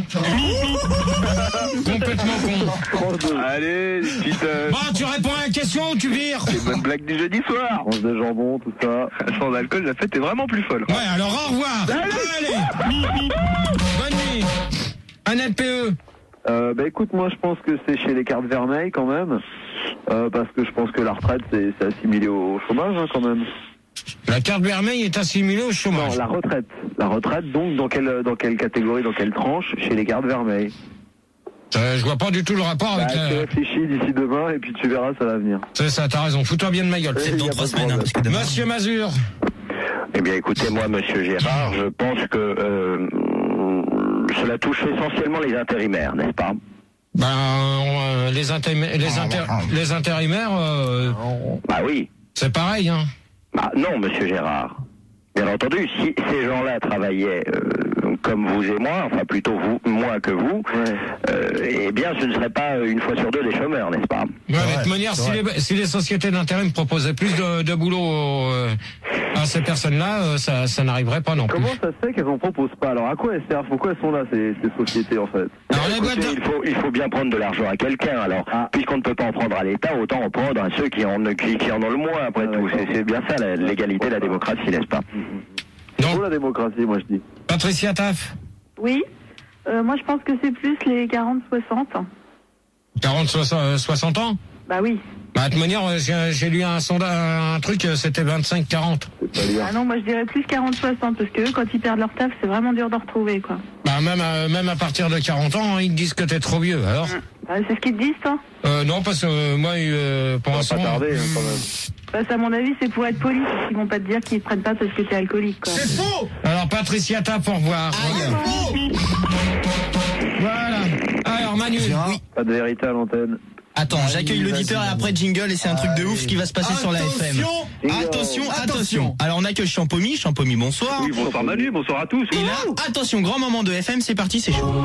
complètement con. Allez, petite... Euh... Bon, tu réponds à la question ou tu vires? les bonnes blagues du jeudi soir. Tranche de jambon, tout ça. Sans alcool, la fête est vraiment plus folle. Ouais, alors au revoir. Allez. Bonne nuit. Annette P E. Euh, bah écoute, moi je pense que c'est chez les cartes vermeilles quand même. Euh, parce que je pense que la retraite c'est c'est assimilé au chômage hein, quand même. La carte vermeille est assimilée au chômage. Non, la retraite. La retraite, donc, dans quelle, dans quelle catégorie, dans quelle tranche? Chez les cartes vermeilles. Euh, je vois pas du tout le rapport Bah, avec tu la... réfléchis d'ici demain, et puis tu verras, ça va venir. C'est ça, t'as raison. Fous-toi bien de ma gueule. Peut-être dans trois semaines, hein, parce que demain- Monsieur Mazur. Eh bien, écoutez, moi, Monsieur Gérard, je pense que euh, cela touche essentiellement les intérimaires, n'est-ce pas? Ben, euh, les, intérim- les, inter- les intérimaires, euh, Bah oui. c'est pareil, hein. Bah non, Monsieur Gérard. Bien entendu, si ces gens-là travaillaient euh, comme vous et moi, enfin plutôt vous, moins que vous, euh, eh bien, ce ne serait pas une fois sur deux des chômeurs, n'est-ce pas? Ouais, de toute manière, si les, si les sociétés d'intérim proposaient plus de, de boulot euh, à ces personnes-là, euh, ça, ça n'arriverait pas non plus. Comment ça se fait qu'elles en proposent pas? Alors à quoi elles servent? Pourquoi elles sont là, ces, ces sociétés en fait? Alors, les Écoutez, boîtes de- il, faut, il faut bien prendre de l'argent à quelqu'un. Alors, puisqu'on ne peut pas en prendre à l'État, autant en prendre à ceux qui en, qui, qui en ont le moins, après Ah, tout. d'accord. C'est c'est bien ça, la- l'égalité, la démocratie, n'est-ce pas? Donc, Pour la démocratie, moi je dis. Patricia Taff, Oui, euh, moi je pense que c'est plus les quarante soixante. quarante, soixante ans? Bah oui. Bah, de toute manière, euh, j'ai j'ai lu un sondage, un truc, euh, c'était vingt-cinq quarante. C'est pas bien. Ah non, moi je dirais plus quarante soixante, parce que eux, quand ils perdent leur taf, c'est vraiment dur de retrouver, quoi. Bah, même, à, même à partir de quarante ans, hein, ils te disent que t'es trop vieux, alors. Ah, c'est ce qu'ils te disent, toi? Euh, non, parce que euh, moi, euh, pour l'instant... Pas tarder, hein, quand même. Parce à mon avis, c'est pour être poli. Ils vont pas te dire qu'ils te prennent pas parce que t'es alcoolique, quoi. C'est faux! Alors, Patricia Tapp, au revoir. Aïe. Voilà. Alors, Manu. Oui. Pas de vérité à l'antenne. Attends, j'accueille l'auditeur et après jingle et c'est un truc de ouf qui va se passer sur la F M. Attention, attention. Alors on accueille Champomy, Champomy, bonsoir. Oui, bonsoir Manu, bonsoir à tous. Et là, attention, grand moment de F M, c'est parti, c'est chaud.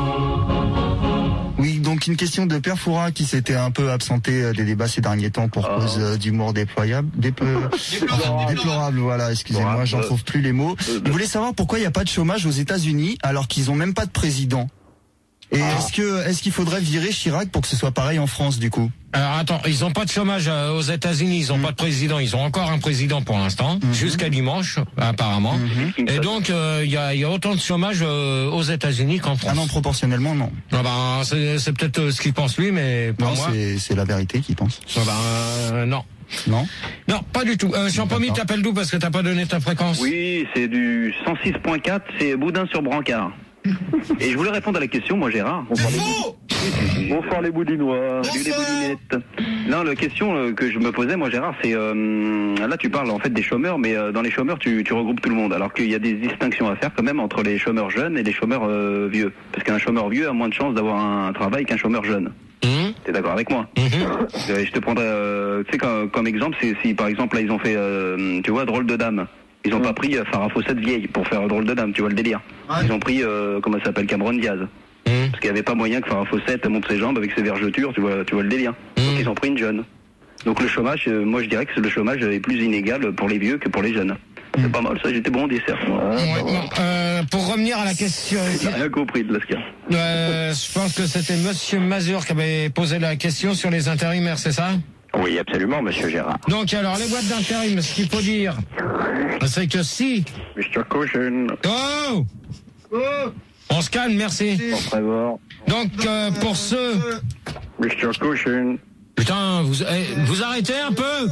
Oui, donc une question de Père Fouras qui s'était un peu absenté des débats ces derniers temps pour Oh. cause euh, d'humour déployable, déplo... enfin, déplorable, voilà, excusez-moi, j'en trouve plus les mots. Il voulait savoir pourquoi il n'y a pas de chômage aux États-Unis alors qu'ils ont même pas de président. Et Ah. est-ce que est-ce qu'il faudrait virer Chirac pour que ce soit pareil en France du coup? Alors attends, ils ont pas de chômage euh, aux États-Unis, ils ont pas de président, ils ont encore un président pour l'instant, jusqu'à dimanche apparemment. Et donc il euh, y, a, y a autant de chômage euh, aux États-Unis qu'en France. Ah non, proportionnellement non. Ah ben, c'est, c'est peut-être euh, ce qu'il pense lui, mais pour Non, moi, c'est c'est la vérité qu'il pense. ah ben, euh, non. Non. Non, pas du tout. Euh, Champomy, t'appelles d'où parce que t'as pas donné ta fréquence? Oui, c'est du cent six point quatre, c'est Boudin sur Brancard. Et je voulais répondre à la question, moi Gérard. Bonsoir les, Bonsoir les boudinois. Salut les boudinettes. Non, la question euh, que je me posais, moi Gérard, c'est euh, là tu parles en fait des chômeurs, mais euh, dans les chômeurs tu, tu regroupes tout le monde, alors qu'il y a des distinctions à faire quand même entre les chômeurs jeunes et les chômeurs euh, vieux, parce qu'un chômeur vieux a moins de chances d'avoir un travail qu'un chômeur jeune. Mmh. T'es d'accord avec moi? Mmh. euh, Je te prendrais, euh, tu sais, comme, comme exemple, c'est si par exemple là ils ont fait, euh, tu vois, Drôle de Dame. Ils ont pas pris euh, Farah Fawcett vieille pour faire Drôle de Dame, tu vois le délire. Ils ont pris, euh, comment ça s'appelle, Cameron Diaz. Mmh. Parce qu'il n'y avait pas moyen que Farah Fawcett monte ses jambes avec ses vergetures, tu vois, tu vois le délire. Mmh. Donc ils ont pris une jeune. Donc le chômage, euh, moi je dirais que le chômage est plus inégal pour les vieux que pour les jeunes. C'est pas mal, ça, j'étais bon au dessert. Ouais, bon, euh, pour revenir à la question... J'ai rien compris de Lascar. Euh, je pense que c'était Monsieur Mazur qui avait posé la question sur les intérimaires, c'est ça? Oui, absolument, Monsieur Gérard. Donc alors, les boîtes d'intérim, ce qu'il faut dire, c'est que si... Mister Caution. Oh, oh On se calme, merci. Donc, euh, pour ceux... Mister Caution. Putain, vous, eh, vous arrêtez un peu.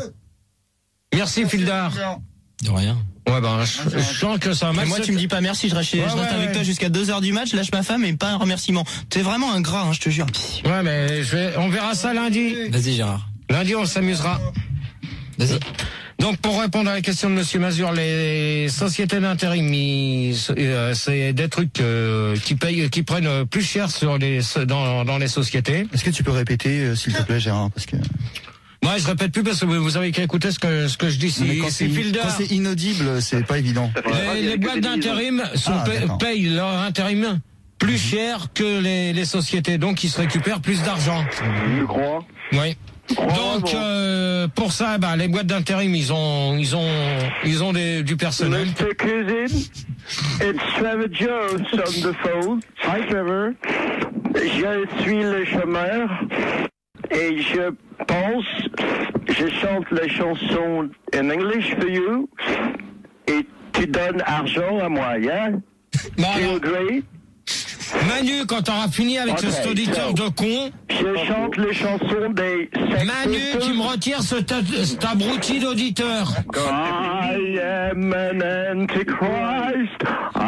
Merci, Fildar. De rien. Ouais, ben, je, je sens que ça m'a... Moi, tu me dis pas merci, je reste, Ouais, je reste ouais, avec ouais. toi jusqu'à deux heures du match, lâche ma femme et pas un remerciement. T'es vraiment un gras, hein, je te jure. Ouais, mais je vais, on verra ça lundi. Vas-y Gérard. Lundi, on s'amusera. Vas-y. Donc, pour répondre à la question de Monsieur Mazur, les sociétés d'intérim, ils- euh, c'est des trucs euh, qui payent, qui prennent plus cher sur les dans, dans les sociétés. Est-ce que tu peux répéter euh, s'il te plaît Gérard parce que Moi, je répète plus parce que vous, vous avez qu'à écouter ce que ce que je dis. mais Si, quand si c'est Fildar- quand c'est inaudible, c'est pas évident. les, les boîtes d'intérim sont Ah, paye- d'accord. payent leur intérim plus cher que les, les sociétés, donc ils se récupèrent plus d'argent. Je crois. Oui. Donc euh, pour ça, bah, les boîtes d'intérim, ils ont, ils ont, ils ont des, du personnel. Mister Cousin, it's Trevor Jones on the phone. Hi Trevor. Je suis le chômeur et je pense, je chante la chanson in English for you et tu donnes argent à moi, yeah? Bon, Do you alors, agree? Manu, quand t'auras fini avec Ok, cet auditeur so, de con, je chante les chansons des Sex Manu, Pistols. tu me retires ce ta- cet abruti d'auditeur. I am an antichrist.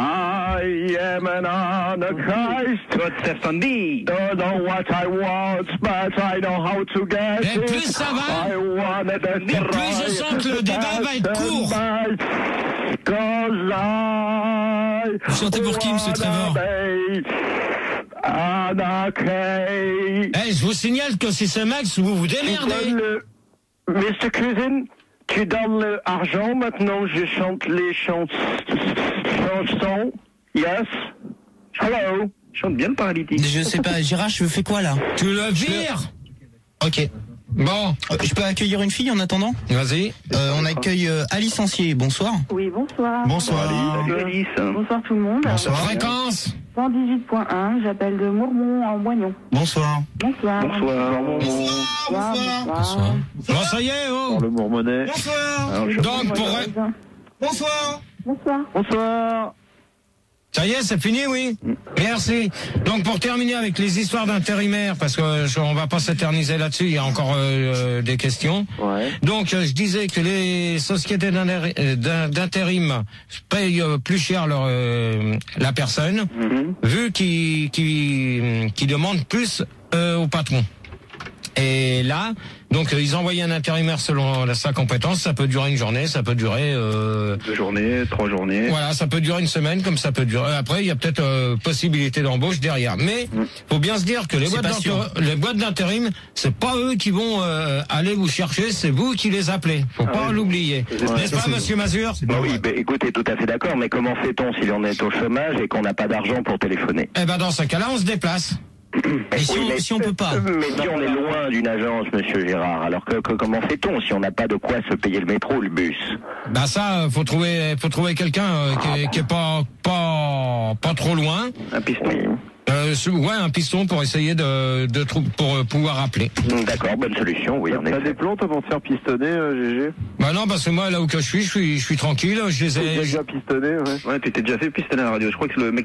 I am an antichrist. Don't know what I want, but I know how to get Et it. plus ça va, I wanna et plus je sens que le débat va être court. Cause I Vous chantez pour qui, monsieur Trevor? Anarchy. Eh, je vous signale que si c'est Max, vous vous Tu démerdez. donnes le... mister Cousin, tu donnes l'argent, maintenant je chante les chans... chansons. Yes. Hello. Chante bien le paralytique. Je sais pas, Gérard, je fais quoi là? Tu le vires. Ok. Bon, Euh, Je peux accueillir une fille en attendant? vas-y. Euh, on accueille euh, Alice Ancier, bonsoir. Oui, bonsoir. Bonsoir. Salut Alice. Bonsoir tout le monde. Bonsoir. Fréquence. cent dix-huit point un, j'appelle de Mourmont en Moignon. Bonsoir. Bonsoir. Bonsoir. Bonsoir. Bonsoir. Bon, ça y est, oh. Le Mourmonnet. Donc, pour... Bonsoir. Bonsoir. Bonsoir. Ça y est, c'est fini, oui. Merci. Donc pour terminer avec les histoires d'intérimaires, parce que je, on va pas s'éterniser là-dessus, il y a encore euh, des questions. Ouais. Donc euh, je disais que les sociétés d'intérim payent plus cher leur euh, la personne, mm-hmm. vu qu'ils qu'ils qu'ils demandent plus euh, au patron. Et là, donc euh, ils envoient un intérimaire selon sa compétence. Ça peut durer une journée, ça peut durer euh, deux journées, trois journées. Voilà, ça peut durer une semaine, comme ça peut durer. Après, il y a peut-être euh, possibilité d'embauche derrière. Mais mmh. faut bien se dire que les boîtes, les boîtes d'intérim, c'est pas eux qui vont euh, aller vous chercher, c'est vous qui les appelez. Faut ah pas oui. l'oublier, ouais, n'est-ce pas, Monsieur Mazur? Bah oui, bah, écoutez, tout à fait d'accord. Mais comment fait-on si on est au chômage et qu'on n'a pas d'argent pour téléphoner? Eh ben dans ce cas-là, on se déplace. Et si, oui, on, mais, si on peut pas. Mais si on est loin d'une agence, Monsieur Gérard, alors que, que comment fait-on si on n'a pas de quoi se payer le métro ou le bus? Bah ça, faut trouver, faut trouver quelqu'un euh, qui, ah, est, qui est pas, pas, pas trop loin. Un piston. Euh, ouais, un piston pour essayer de, de pour pouvoir appeler. D'accord, bonne solution, oui. T'as des plombs toi pour te faire pistonner, euh, G G? Bah non, parce que moi là où que je suis, je suis, je suis tranquille. Je les ai déjà pistonné, ouais. Ouais, tu t'es déjà fait pistonner à la radio. Je crois que le mec